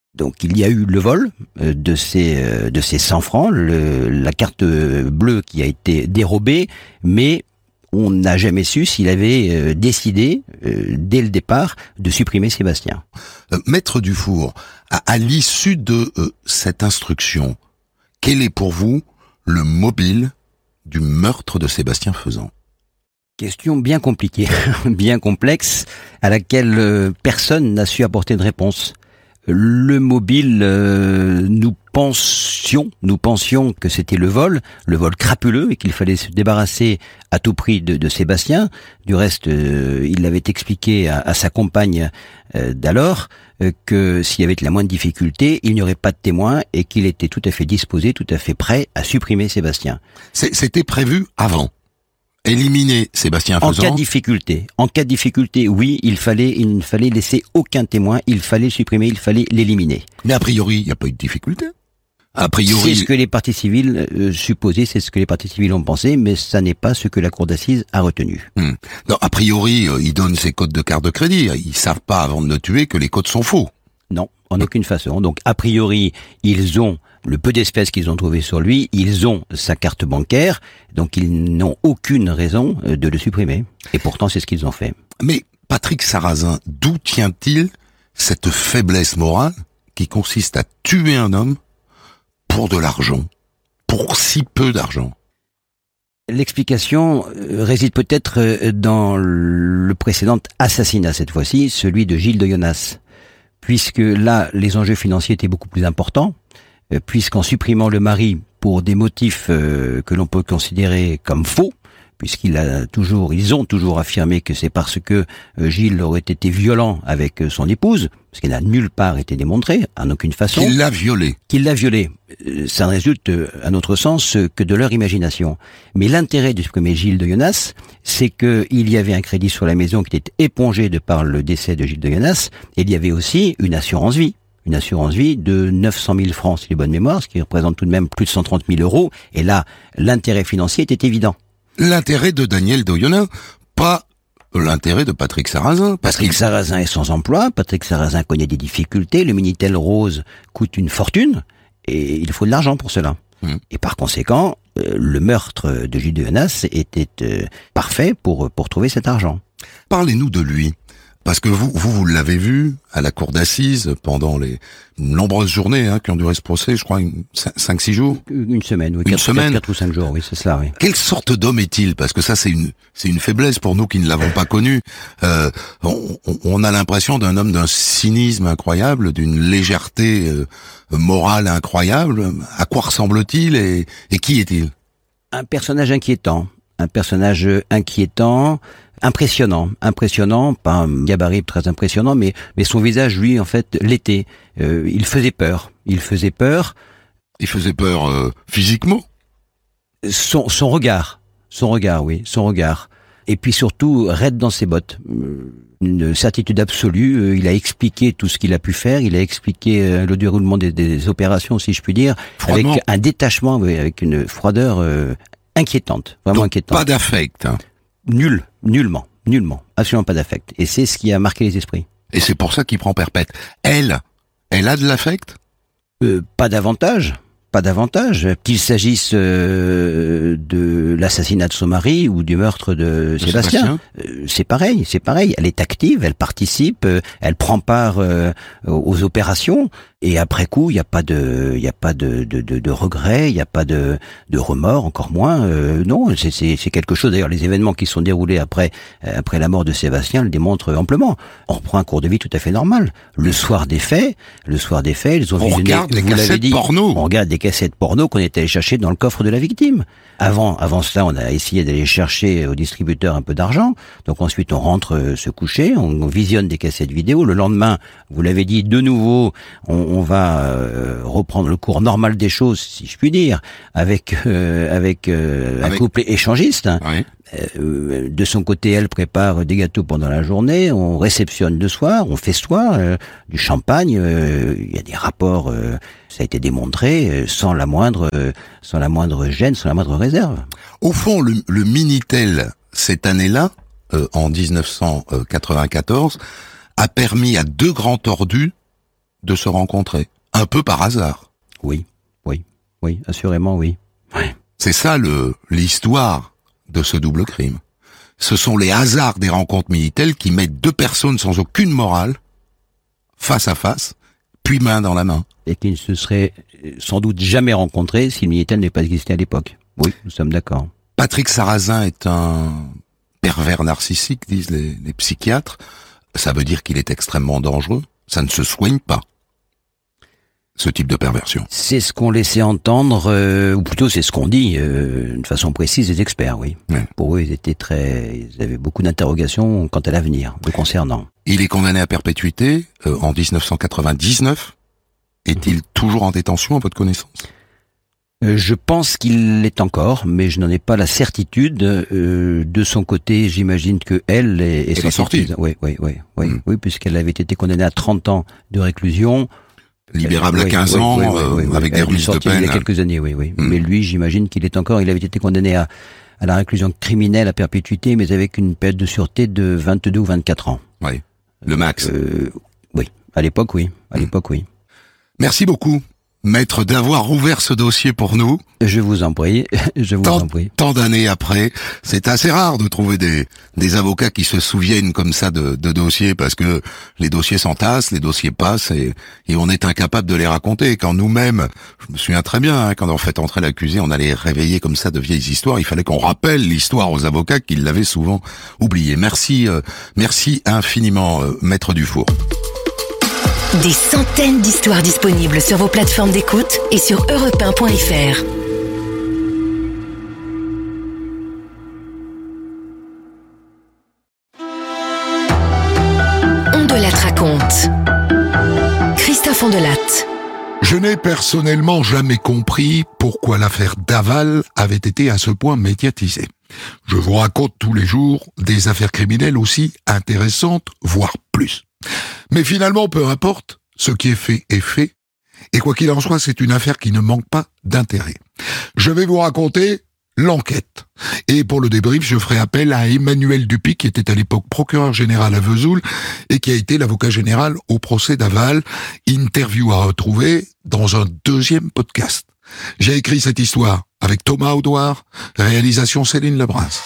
Donc il y a eu le vol euh, de ces euh, de ces cent francs, le, la carte bleue qui a été dérobée, mais on n'a jamais su s'il avait euh, décidé euh, dès le départ de supprimer Sébastien. Euh, Maître Dufour, à, à l'issue de euh, cette instruction, quel est pour vous le mobile du meurtre de Sébastien Faisan? Question bien compliquée, bien complexe, à laquelle euh, personne n'a su apporter de réponse. Le mobile, euh, nous pensions, nous pensions que c'était le vol, le vol crapuleux, et qu'il fallait se débarrasser à tout prix de, de Sébastien. Du reste, euh, il l'avait expliqué à, à sa compagne euh, d'alors euh, que s'il y avait de la moindre difficulté, il n'y aurait pas de témoin et qu'il était tout à fait disposé, tout à fait prêt à supprimer Sébastien. C'est- C'était prévu avant. Éliminer Sébastien En Faisan. cas de difficulté, en cas de difficulté, oui, il fallait, il ne fallait laisser aucun témoin, il fallait supprimer, il fallait l'éliminer. Mais a priori, il n'y a pas eu de difficulté. A C'est priori, ce que les parties civiles euh, supposaient, c'est ce que les parties civiles ont pensé, mais ça n'est pas ce que la cour d'assises a retenu. hmm. non, a priori, euh, ils donnent ses codes de carte de crédit. Ils savent pas avant de le tuer que les codes sont faux. Non, en aucune façon. Donc, a priori, ils ont le peu d'espèces qu'ils ont trouvé sur lui, ils ont sa carte bancaire, donc ils n'ont aucune raison euh, de le supprimer. Et pourtant, c'est ce qu'ils ont fait. Mais Patrick Sarrazin, d'où tient-il cette faiblesse morale qui consiste à tuer un homme pour de l'argent, pour si peu d'argent? L'explication euh, réside peut-être euh, dans le précédent assassinat, cette fois-ci, celui de Gilles de Jonas. Puisque là, les enjeux financiers étaient beaucoup plus importants, euh, puisqu'en supprimant le mari pour des motifs euh, que l'on peut considérer comme faux, puisqu'il a toujours, ils ont toujours affirmé que c'est parce que euh, Gilles aurait été violent avec euh, son épouse, ce qui n'a nulle part été démontré, en aucune façon. Il l'a violé. Qu'il l'a violée. Euh, Ça ne résulte, euh, à notre sens, euh, que de leur imagination. Mais l'intérêt de supprimer Gilles de Jonas, c'est qu'il y avait un crédit sur la maison qui était épongé de par le décès de Gilles de Jonas, et il y avait aussi une assurance vie. Une assurance vie de neuf cent mille francs, si j'ai bonne mémoire, ce qui représente tout de même plus de cent trente mille euros. Et là, l'intérêt financier était évident. L'intérêt de Daniel Doyonin, pas l'intérêt de Patrick Sarrazin. Parce Patrick qu'il Sarrazin est sans emploi, Patrick Sarrazin connaît des difficultés, le Minitel Rose coûte une fortune, et il faut de l'argent pour cela. Mmh. Et par conséquent, euh, le meurtre de Gilles de Jonas était euh, parfait pour, pour trouver cet argent. Parlez-nous de lui. Parce que vous, vous, vous l'avez vu à la cour d'assises pendant les nombreuses journées hein, qui ont duré ce procès, je crois, cinq six jours. Une semaine, oui, Une quatre, semaine. quatre, quatre ou cinq jours, oui, c'est cela, oui. Quelle sorte d'homme est-il? Parce que ça, c'est une, c'est une faiblesse pour nous qui ne l'avons pas connu. Euh, on, on a l'impression d'un homme d'un cynisme incroyable, d'une légèreté euh, morale incroyable. À quoi ressemble-t-il et, et qui est-il? Un personnage inquiétant, un personnage inquiétant, impressionnant, impressionnant, pas un gabarit très impressionnant, mais mais son visage, lui, en fait, l'était. Euh, il faisait peur, il faisait peur. Il faisait peur euh, physiquement. Son son regard, son regard, oui, son regard. Et puis surtout, raide dans ses bottes. Euh, Une certitude absolue. Euh, Il a expliqué tout ce qu'il a pu faire. Il a expliqué euh, le déroulement des, des opérations, si je puis dire, Froidement. avec un détachement, oui, avec une froideur euh, inquiétante, vraiment Donc, inquiétante. pas d'affect. Hein. Nul, nullement, nullement, absolument pas d'affect. Et c'est ce qui a marqué les esprits. Et c'est pour ça qu'il prend perpète. Elle, elle a de l'affect? Euh, pas davantage, pas davantage. Qu'il s'agisse euh, de l'assassinat de son mari ou du meurtre de, De Sébastien, euh, c'est pareil, c'est pareil. Elle est active, elle participe, euh, elle prend part euh, aux opérations. Et après coup, il n'y a pas de, il y a pas de, de, de, de regret, il n'y a pas de, de remords, encore moins. Euh, non, c'est, c'est, c'est quelque chose. D'ailleurs, les événements qui se sont déroulés après, euh, après la mort de Sébastien le démontrent amplement. On reprend un cours de vie tout à fait normal. Le soir des faits, le soir des faits, ils ont On visionné. regarde les vous l'avez cassettes dit, porno. On regarde des cassettes porno qu'on est allé chercher dans le coffre de la victime. Avant, avant cela, on a essayé d'aller chercher au distributeur un peu d'argent. Donc ensuite, on rentre euh, se coucher, on, on visionne des cassettes vidéo. Le lendemain, vous l'avez dit, de nouveau, on, on va euh, reprendre le cours normal des choses, si je puis dire, avec euh, avec, euh, Avec- un couple échangiste. Oui. Euh, de son côté, elle prépare des gâteaux pendant la journée, on réceptionne le soir, on festoie, euh, du champagne, euh, il y a des rapports, euh, ça a été démontré, euh, sans la moindre, euh, sans la moindre gêne, sans la moindre réserve. Au fond, le, le Minitel, cette année-là, euh, en dix-neuf cent quatre-vingt-quatorze, a permis à deux grands tordus de se rencontrer, un peu par hasard. Oui, oui, oui, assurément oui. Oui. C'est ça le l'histoire de ce double crime. Ce sont les hasards des rencontres Minitel qui mettent deux personnes sans aucune morale face à face, puis main dans la main. Et qui ne se seraient sans doute jamais rencontrés si le Minitel n'avait pas existé à l'époque. Oui, nous sommes d'accord. Patrick Sarrazin est un pervers narcissique, disent les, les psychiatres. Ça veut dire qu'il est extrêmement dangereux. Ça ne se soigne pas, ce type de perversion. C'est ce qu'on laissait entendre, euh, ou plutôt c'est ce qu'on dit, euh, de façon précise, les experts, oui. Oui. Pour eux, ils étaient très, ils avaient beaucoup d'interrogations quant à l'avenir, le concernant. Il est condamné à perpétuité euh, en dix-neuf cent quatre-vingt-dix-neuf. Est-il toujours en détention à votre connaissance ? Euh, je pense qu'il l'est encore, mais je n'en ai pas la certitude. Euh, de son côté, j'imagine que elle est, est, elle est sortie. Oui, oui, oui, oui, Mm. oui, puisqu'elle avait été condamnée à trente ans de réclusion. Libérable à Oui, quinze oui, ans, oui, oui, euh, oui, oui. avec Elle des est remises de sortie peine. Il y a quelques années, oui, oui. Mm. Mais lui, j'imagine qu'il est encore. Il avait été condamné à, à la réclusion criminelle à perpétuité, mais avec une période de sûreté de vingt-deux ou vingt-quatre ans. Oui, le max. Euh, oui, à l'époque, oui. À Mm. l'époque, oui. Merci beaucoup, maître, d'avoir ouvert ce dossier pour nous. Je vous en prie, je vous Tant, en prie. tant d'années après, c'est assez rare de trouver des, des avocats qui se souviennent comme ça de, de dossiers, parce que les dossiers s'entassent, les dossiers passent, et, et on est incapable de les raconter. Quand nous-mêmes, je me souviens très bien, hein, quand on fait entrer l'accusé, on allait réveiller comme ça de vieilles histoires, il fallait qu'on rappelle l'histoire aux avocats qui l'avaient souvent oublié. Merci, euh, merci infiniment, euh, maître Dufour. Des centaines d'histoires disponibles sur vos plateformes d'écoute et sur europe un point f r. On de la raconte. Christophe Ondelatte. Je n'ai personnellement jamais compris pourquoi l'affaire Daval avait été à ce point médiatisée. Je vous raconte tous les jours des affaires criminelles aussi intéressantes, voire plus. Mais finalement, peu importe, ce qui est fait est fait, et quoi qu'il en soit, c'est une affaire qui ne manque pas d'intérêt. Je vais vous raconter l'enquête. Et pour le débrief, je ferai appel à Emmanuel Dupuy, qui était à l'époque procureur général à Vesoul, et qui a été l'avocat général au procès Daval. Interview à retrouver dans un deuxième podcast. J'ai écrit cette histoire avec Thomas Audouard, réalisation Céline Lebras.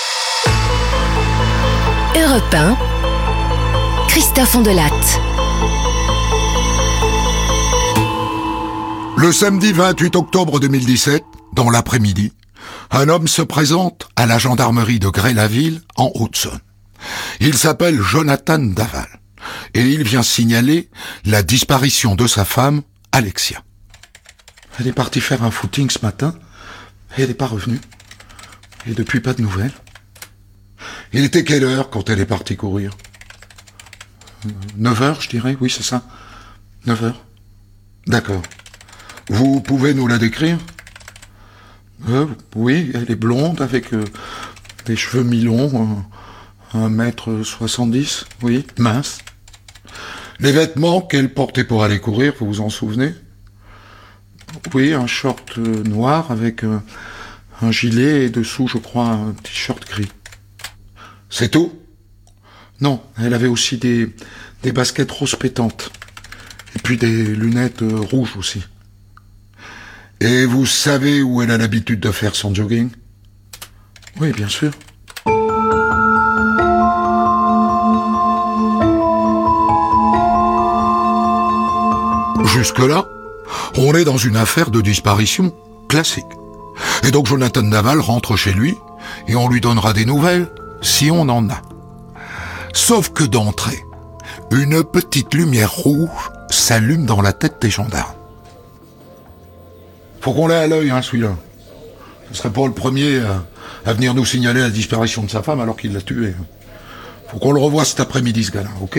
Europe un. Christophe Ondelatte. Le samedi vingt-huit octobre deux mille dix-sept, dans l'après-midi, un homme se présente à la gendarmerie de Grès-la-Ville, en Haute-Saône. Il s'appelle Jonathan Daval, et il vient signaler la disparition de sa femme, Alexia. Elle est partie faire un footing ce matin, et elle n'est pas revenue. Et depuis, pas de nouvelles. Il était quelle heure quand elle est partie courir ? neuf heures, je dirais, oui, c'est ça. neuf heures. D'accord. Vous pouvez nous la décrire ? euh, Oui, elle est blonde, avec euh, des cheveux mi-longs, euh, un mètre soixante-dix, oui, mince. Les vêtements qu'elle portait pour aller courir, vous vous en souvenez ? Oui, un short euh, noir avec euh, un gilet et dessous, je crois, un t-shirt gris. C'est tout ? Non, elle avait aussi des, des baskets rose pétantes. Et puis des lunettes euh, rouges aussi. Et vous savez où elle a l'habitude de faire son jogging ? Oui, bien sûr. Jusque-là, on est dans une affaire de disparition classique. Et donc Jonathan Daval rentre chez lui et on lui donnera des nouvelles si on en a. Sauf que d'entrée, une petite lumière rouge s'allume dans la tête des gendarmes. Faut qu'on l'ait à l'œil, hein, celui-là. Ce serait pas le premier à, à venir nous signaler la disparition de sa femme alors qu'il l'a tuée. Faut qu'on le revoie cet après-midi, ce gars-là, ok ?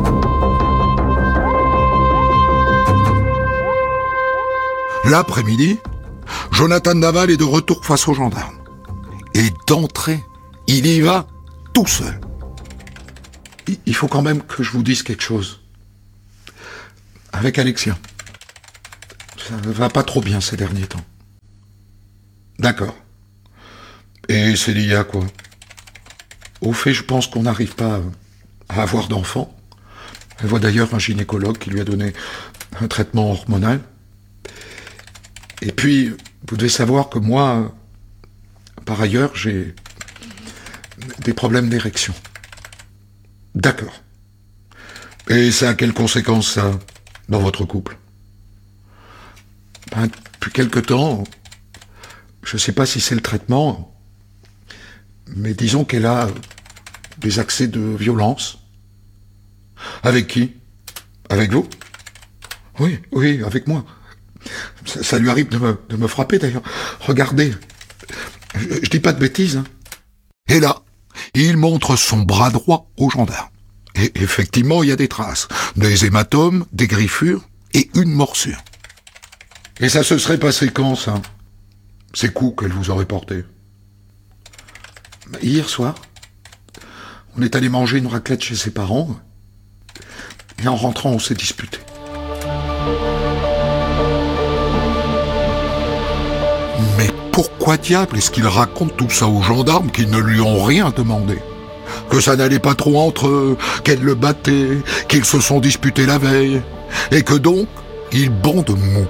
L'après-midi, Jonathan Daval est de retour face aux gendarmes. Et d'entrée, il y va tout seul. Il faut quand même que je vous dise quelque chose. Avec Alexia. Ça va pas trop bien ces derniers temps. D'accord. Et c'est lié à quoi ? Au fait, je pense qu'on n'arrive pas à avoir d'enfants. Elle voit d'ailleurs un gynécologue qui lui a donné un traitement hormonal. Et puis, vous devez savoir que moi, par ailleurs, j'ai des problèmes d'érection. D'accord. Et ça a quelles conséquences, ça, dans votre couple? Ben, depuis quelque temps, je ne sais pas si c'est le traitement, mais disons qu'elle a des accès de violence. Avec qui? Avec vous? Oui, oui, avec moi. Ça, ça lui arrive de me, de me frapper, d'ailleurs. Regardez, je, je dis pas de bêtises, hein. Et là, il montre son bras droit au gendarme. Et effectivement, il y a des traces. Des hématomes, des griffures et une morsure. Et ça se serait passé quand, ça? Ces coups qu'elle vous aurait portés? Hier soir, on est allé manger une raclette chez ses parents, et en rentrant, on s'est disputé. Mais pourquoi diable est-ce qu'il raconte tout ça aux gendarmes qui ne lui ont rien demandé? Que ça n'allait pas trop entre eux, qu'elle le battait, qu'ils se sont disputés la veille, et que donc, ils bandent mou.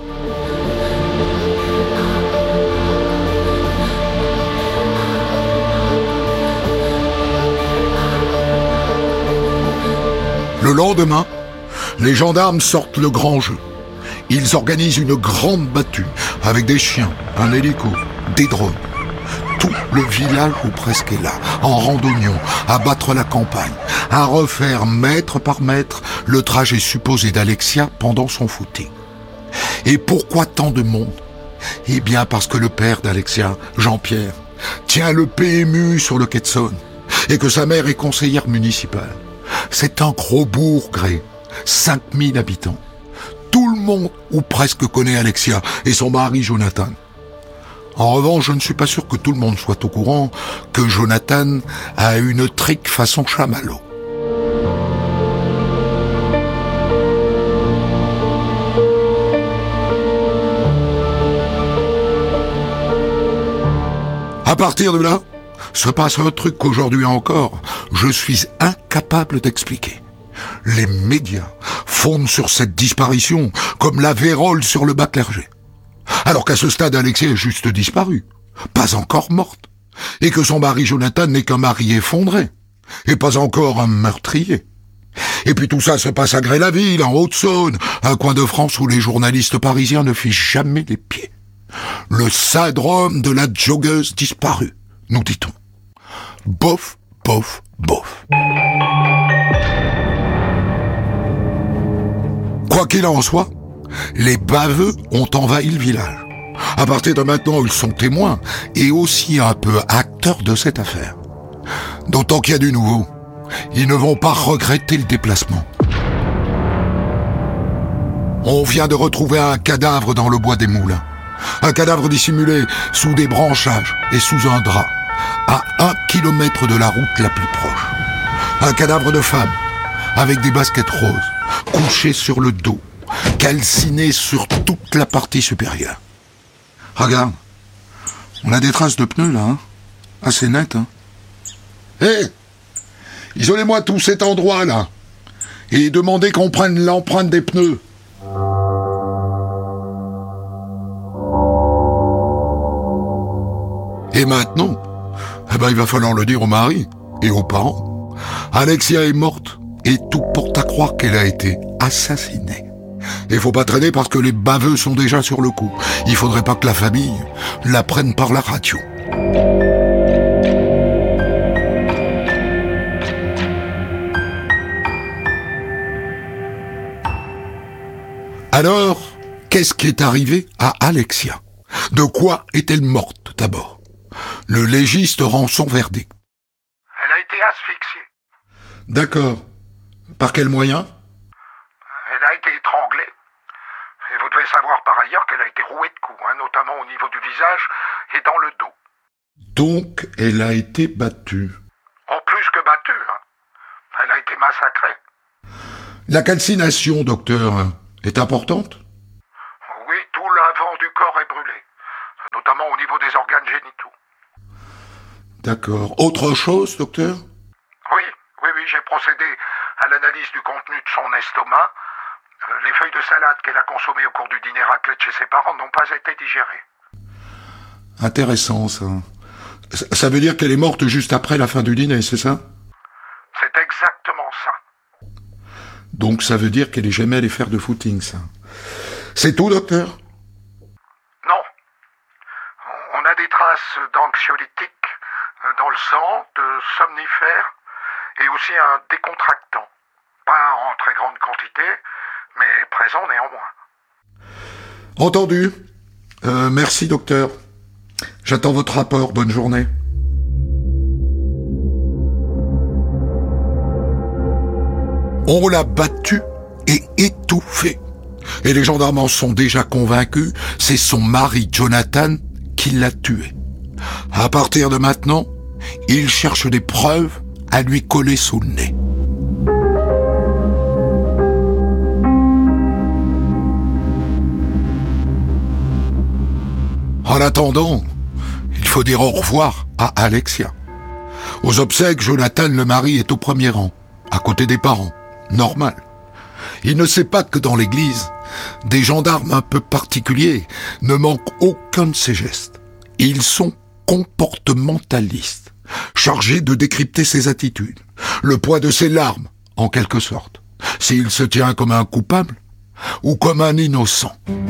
Le lendemain, les gendarmes sortent le grand jeu. Ils organisent une grande battue, avec des chiens, un hélico, des drones. Tout le village ou presque est là, en randonnion, à battre la campagne, à refaire mètre par mètre le trajet supposé d'Alexia pendant son footing. Et pourquoi tant de monde? Eh bien parce que le père d'Alexia, Jean-Pierre, tient le P M U sur le quai de Saône, et que sa mère est conseillère municipale. C'est un gros bourg-gré, cinq mille habitants. Tout le monde, ou presque, connaît Alexia et son mari Jonathan. En revanche, je ne suis pas sûr que tout le monde soit au courant que Jonathan a une trique façon chamallow. À partir de là, se passe un truc qu'aujourd'hui encore, je suis incapable d'expliquer. Les médias fondent sur cette disparition comme la vérole sur le bas clergé. Alors qu'à ce stade, Alexia est juste disparue, pas encore morte, et que son mari Jonathan n'est qu'un mari effondré, et pas encore un meurtrier. Et puis tout ça se passe à Gré-la-Ville, en Haute-Saône, un coin de France où les journalistes parisiens ne fichent jamais les pieds. Le syndrome de la joggeuse disparue, nous dit-on. Bof, bof, bof. Quoi qu'il en soit, les baveux ont envahi le village. À partir de maintenant, ils sont témoins et aussi un peu acteurs de cette affaire. D'autant qu'il y a du nouveau. Ils ne vont pas regretter le déplacement. On vient de retrouver un cadavre dans le bois des Moulins. Un cadavre dissimulé sous des branchages et sous un drap, à un kilomètre de la route la plus proche. Un cadavre de femme, avec des baskets roses, couché sur le dos, calciné sur toute la partie supérieure. Regarde, on a des traces de pneus là, hein, assez nettes. Hein. Hé, hey, isolez-moi tout cet endroit là, et demandez qu'on prenne l'empreinte des pneus. Et maintenant, eh ben, il va falloir le dire au mari et aux parents. Alexia est morte et tout porte à croire qu'elle a été assassinée. Et faut pas traîner parce que les baveux sont déjà sur le coup. Il faudrait pas que la famille la prenne par la radio. Alors, qu'est-ce qui est arrivé à Alexia? De quoi est-elle morte d'abord? Le légiste rend son verdict. Elle a été asphyxiée. D'accord. Par quel moyen? Elle a été étranglée. Et vous devez savoir par ailleurs qu'elle a été rouée de coups, hein, notamment au niveau du visage et dans le dos. Donc, elle a été battue. En plus que battue, hein. Elle a été massacrée. La calcination, docteur, est importante? Oui, tout l'avant du corps est brûlé, notamment au niveau des organes génitaux. D'accord. Autre chose, docteur? Oui, oui, oui, j'ai procédé à l'analyse du contenu de son estomac, euh, les feuilles de salade qu'elle a consommées au cours du dîner raclette chez ses parents n'ont pas été digérées. Intéressant, ça. Ça veut dire qu'elle est morte juste après la fin du dîner, c'est ça? C'est exactement ça. Donc ça veut dire qu'elle est jamais allée faire de footing, ça. C'est tout, docteur? Non. On a des traces d'anxiolytiques dans le sang, de somnifères et aussi un décontractant. Pas en très grande quantité, mais présent néanmoins. Entendu. Euh, merci, docteur. J'attends votre rapport. Bonne journée. On l'a battu et étouffé. Et les gendarmes en sont déjà convaincus, c'est son mari Jonathan qui l'a tué. À partir de maintenant, ils cherchent des preuves à lui coller sous le nez. En attendant, il faut dire au revoir à Alexia. Aux obsèques, Jonathan, le mari, est au premier rang, à côté des parents. Normal. Il ne sait pas que dans l'église, des gendarmes un peu particuliers ne manquent aucun de ses gestes. Ils sont comportementalistes, chargés de décrypter ses attitudes, le poids de ses larmes, en quelque sorte, s'il se tient comme un coupable ou comme un innocent.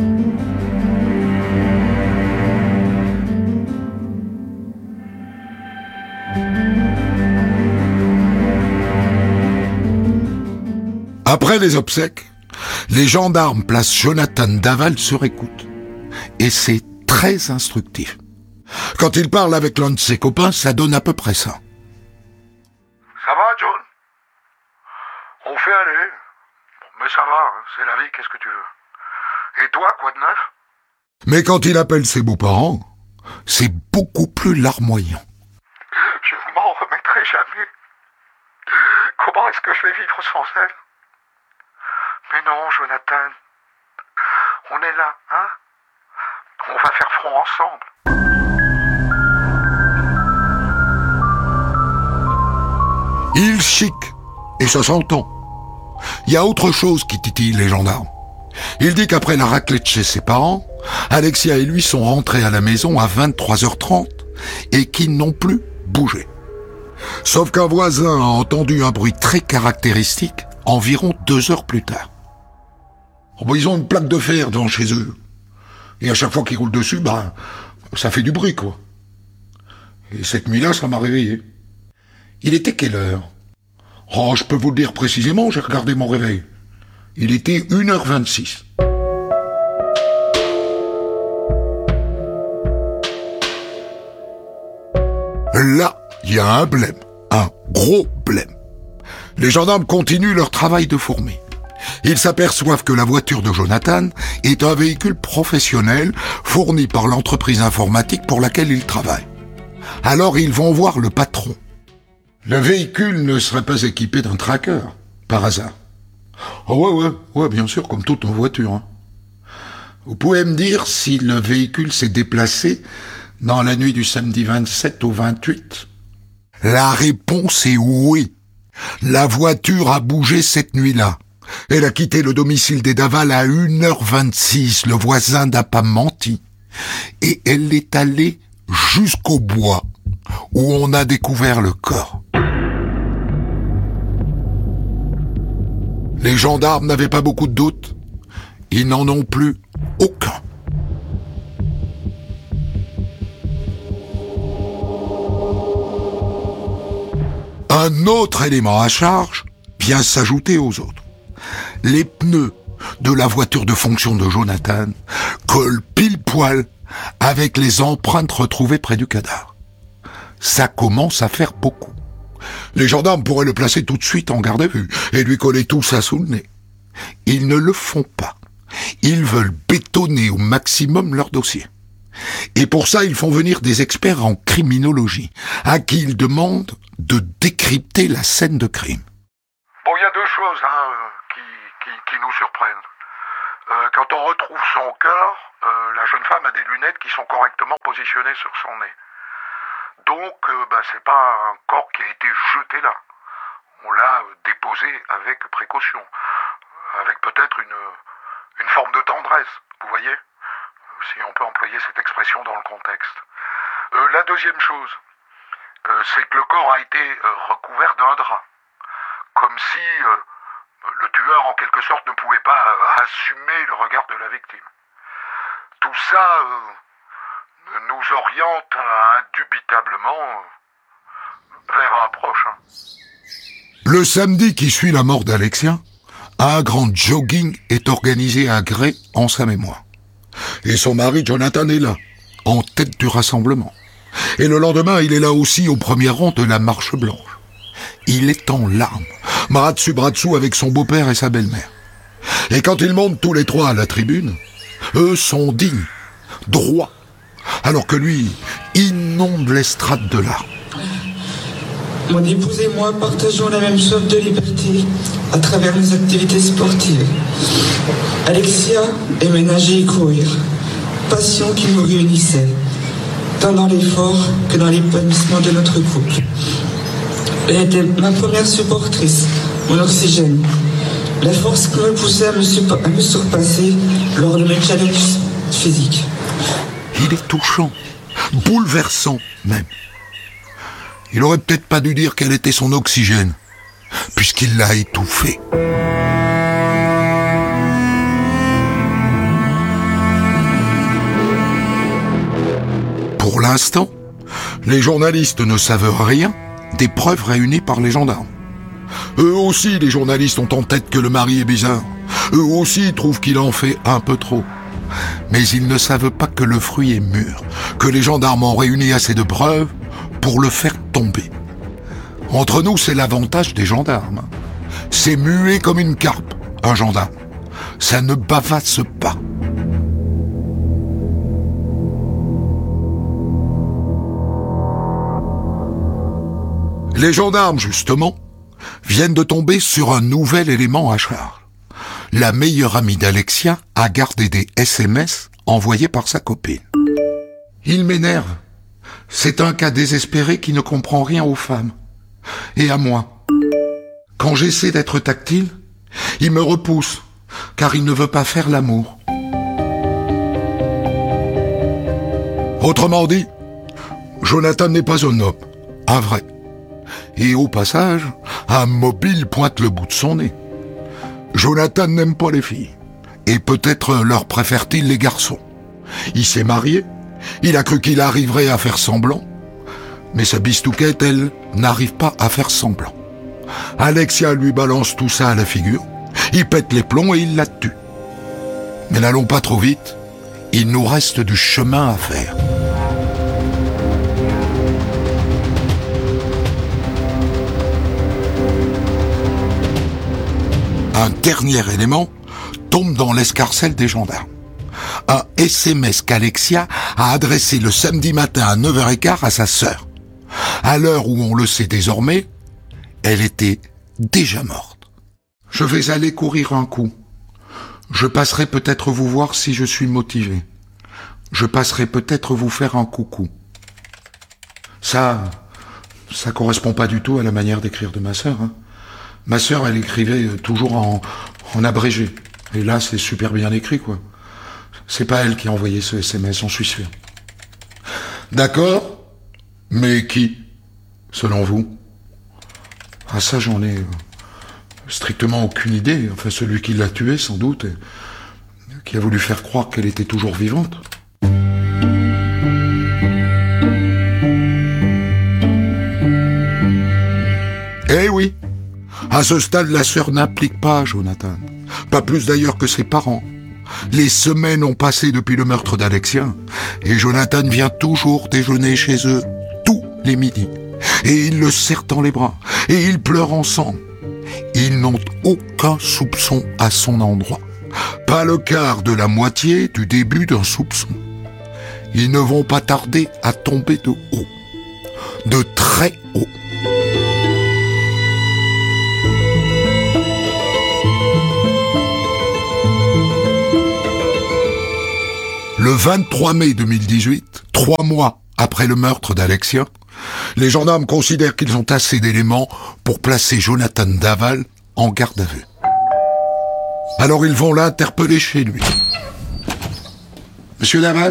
Après les obsèques, les gendarmes placent Jonathan Daval sur écoute. Et c'est très instructif. Quand il parle avec l'un de ses copains, ça donne à peu près ça. Ça va, John? On fait aller. Mais ça va, hein, c'est la vie, qu'est-ce que tu veux? Et toi, quoi de neuf? Mais quand il appelle ses beaux-parents, c'est beaucoup plus larmoyant. Je ne m'en remettrai jamais. Comment est-ce que je vais vivre sans elle? Mais non, Jonathan. On est là, hein? On va faire front ensemble. Il chic, et ça s'entend. Il y a autre chose qui titille les gendarmes. Il dit qu'après la raclette chez ses parents, Alexia et lui sont rentrés à la maison à vingt-trois heures trente et qu'ils n'ont plus bougé. Sauf qu'un voisin a entendu un bruit très caractéristique environ deux heures plus tard. Oh bah, ils ont une plaque de fer devant chez eux. Et à chaque fois qu'ils roulent dessus, bah, ça fait du bruit, quoi. Et cette nuit-là, ça m'a réveillé. Il était quelle heure? Oh, je peux vous le dire précisément, j'ai regardé mon réveil. Il était une heure vingt-six. Là, il y a un blême. Un gros blême. Les gendarmes continuent leur travail de fourmi. Ils s'aperçoivent que la voiture de Jonathan est un véhicule professionnel fourni par l'entreprise informatique pour laquelle ils travaillent. Alors ils vont voir le patron. Le véhicule ne serait pas équipé d'un tracker, par hasard. Oh ouais, ouais, ouais, bien sûr, comme toute voiture. Hein. Vous pouvez me dire si le véhicule s'est déplacé dans la nuit du samedi vingt-sept au vingt-huit? La réponse est oui. La voiture a bougé cette nuit-là. Elle a quitté le domicile des Daval à une heure vingt-six, le voisin n'a pas menti. Et elle est allée jusqu'au bois, où on a découvert le corps. Les gendarmes n'avaient pas beaucoup de doutes. Ils n'en ont plus aucun. Un autre élément à charge vient s'ajouter aux autres. Les pneus de la voiture de fonction de Jonathan collent pile poil avec les empreintes retrouvées près du cadavre. Ça commence à faire beaucoup. Les gendarmes pourraient le placer tout de suite en garde à vue et lui coller tout ça sous le nez. Ils ne le font pas. Ils veulent bétonner au maximum leur dossier. Et pour ça, ils font venir des experts en criminologie, à qui ils demandent de décrypter la scène de crime. Bon, il y a deux choses hein, qui, qui, qui nous surprennent. Euh, quand on retrouve son corps, euh, la jeune femme a des lunettes qui sont correctement positionnées sur son nez. Donc, euh, bah, c'est pas un corps qui a été jeté là. On l'a euh, déposé disposer avec précaution, avec peut-être une, une forme de tendresse, vous voyez, si on peut employer cette expression dans le contexte. Euh, la deuxième chose, euh, c'est que le corps a été euh, recouvert d'un drap, comme si euh, le tueur, en quelque sorte, ne pouvait pas euh, assumer le regard de la victime. Tout ça euh, nous oriente indubitablement euh, vers un prochain. Le samedi qui suit la mort d'Alexia, un grand jogging est organisé à Gray en sa mémoire. Et son mari Jonathan est là, en tête du rassemblement. Et le lendemain, il est là aussi au premier rang de la marche blanche. Il est en larmes, bras dessus bras dessous avec son beau-père et sa belle-mère. Et quand ils montent tous les trois à la tribune, eux sont dignes, droits, alors que lui inonde l'estrade de larmes. Mon épouse et moi partageons la même soif de liberté à travers nos activités sportives. Alexia aimait nager et courir, passion qui nous réunissait, tant dans l'effort que dans l'épanouissement de notre couple. Elle était ma première supportrice, mon oxygène, la force qui me poussait à me, sup- à me surpasser lors de mes challenges physiques. Il est touchant, bouleversant même. Il aurait peut-être pas dû dire quel était son oxygène, puisqu'il l'a étouffé. Pour l'instant, les journalistes ne savent rien des preuves réunies par les gendarmes. Eux aussi, les journalistes ont en tête que le mari est bizarre. Eux aussi trouvent qu'il en fait un peu trop. Mais ils ne savent pas que le fruit est mûr, que les gendarmes ont réuni assez de preuves pour le faire tomber. Entre nous, c'est l'avantage des gendarmes. C'est muet comme une carpe, un gendarme. Ça ne bavasse pas. Les gendarmes, justement, viennent de tomber sur un nouvel élément à charge. La meilleure amie d'Alexia a gardé des S M S envoyés par sa copine. Il m'énerve. C'est un cas désespéré qui ne comprend rien aux femmes. Et à moi. Quand j'essaie d'être tactile, il me repousse, car il ne veut pas faire l'amour. Autrement dit, Jonathan n'est pas un homme, un vrai. Et au passage, un mobile pointe le bout de son nez. Jonathan n'aime pas les filles. Et peut-être leur préfère-t-il les garçons. Il s'est marié. Il a cru qu'il arriverait à faire semblant. Mais sa bistouquette, elle, n'arrive pas à faire semblant. Alexia lui balance tout ça à la figure. Il pète les plombs et il la tue. Mais n'allons pas trop vite. Il nous reste du chemin à faire. Un dernier élément tombe dans l'escarcelle des gendarmes. Un S M S qu'Alexia a adressé le samedi matin à neuf heures quinze à sa sœur. À l'heure où on le sait désormais, elle était déjà morte. Je vais aller courir un coup. Je passerai peut-être vous voir si je suis motivé. Je passerai peut-être vous faire un coucou. Ça, ça correspond pas du tout à la manière d'écrire de ma sœur, hein. Ma sœur, elle écrivait toujours en, en abrégé. Et là, c'est super bien écrit, quoi. C'est pas elle qui a envoyé ce S M S, j'en suis sûr. D'accord, mais qui, selon vous? Ah, ça, j'en ai strictement aucune idée. Enfin, celui qui l'a tuée, sans doute, et qui a voulu faire croire qu'elle était toujours vivante. Eh oui, à ce stade, la sœur n'implique pas Jonathan. Pas plus d'ailleurs que ses parents. Les semaines ont passé depuis le meurtre d'Alexia, et Jonathan vient toujours déjeuner chez eux tous les midis. Et ils le serrent dans les bras, et ils pleurent ensemble. Ils n'ont aucun soupçon à son endroit. Pas le quart de la moitié du début d'un soupçon. Ils ne vont pas tarder à tomber de haut. De très haut. Le vingt-trois mai deux mille dix-huit, trois mois après le meurtre d'Alexia, les gendarmes considèrent qu'ils ont assez d'éléments pour placer Jonathan Daval en garde à vue. Alors ils vont l'interpeller chez lui. Monsieur Daval,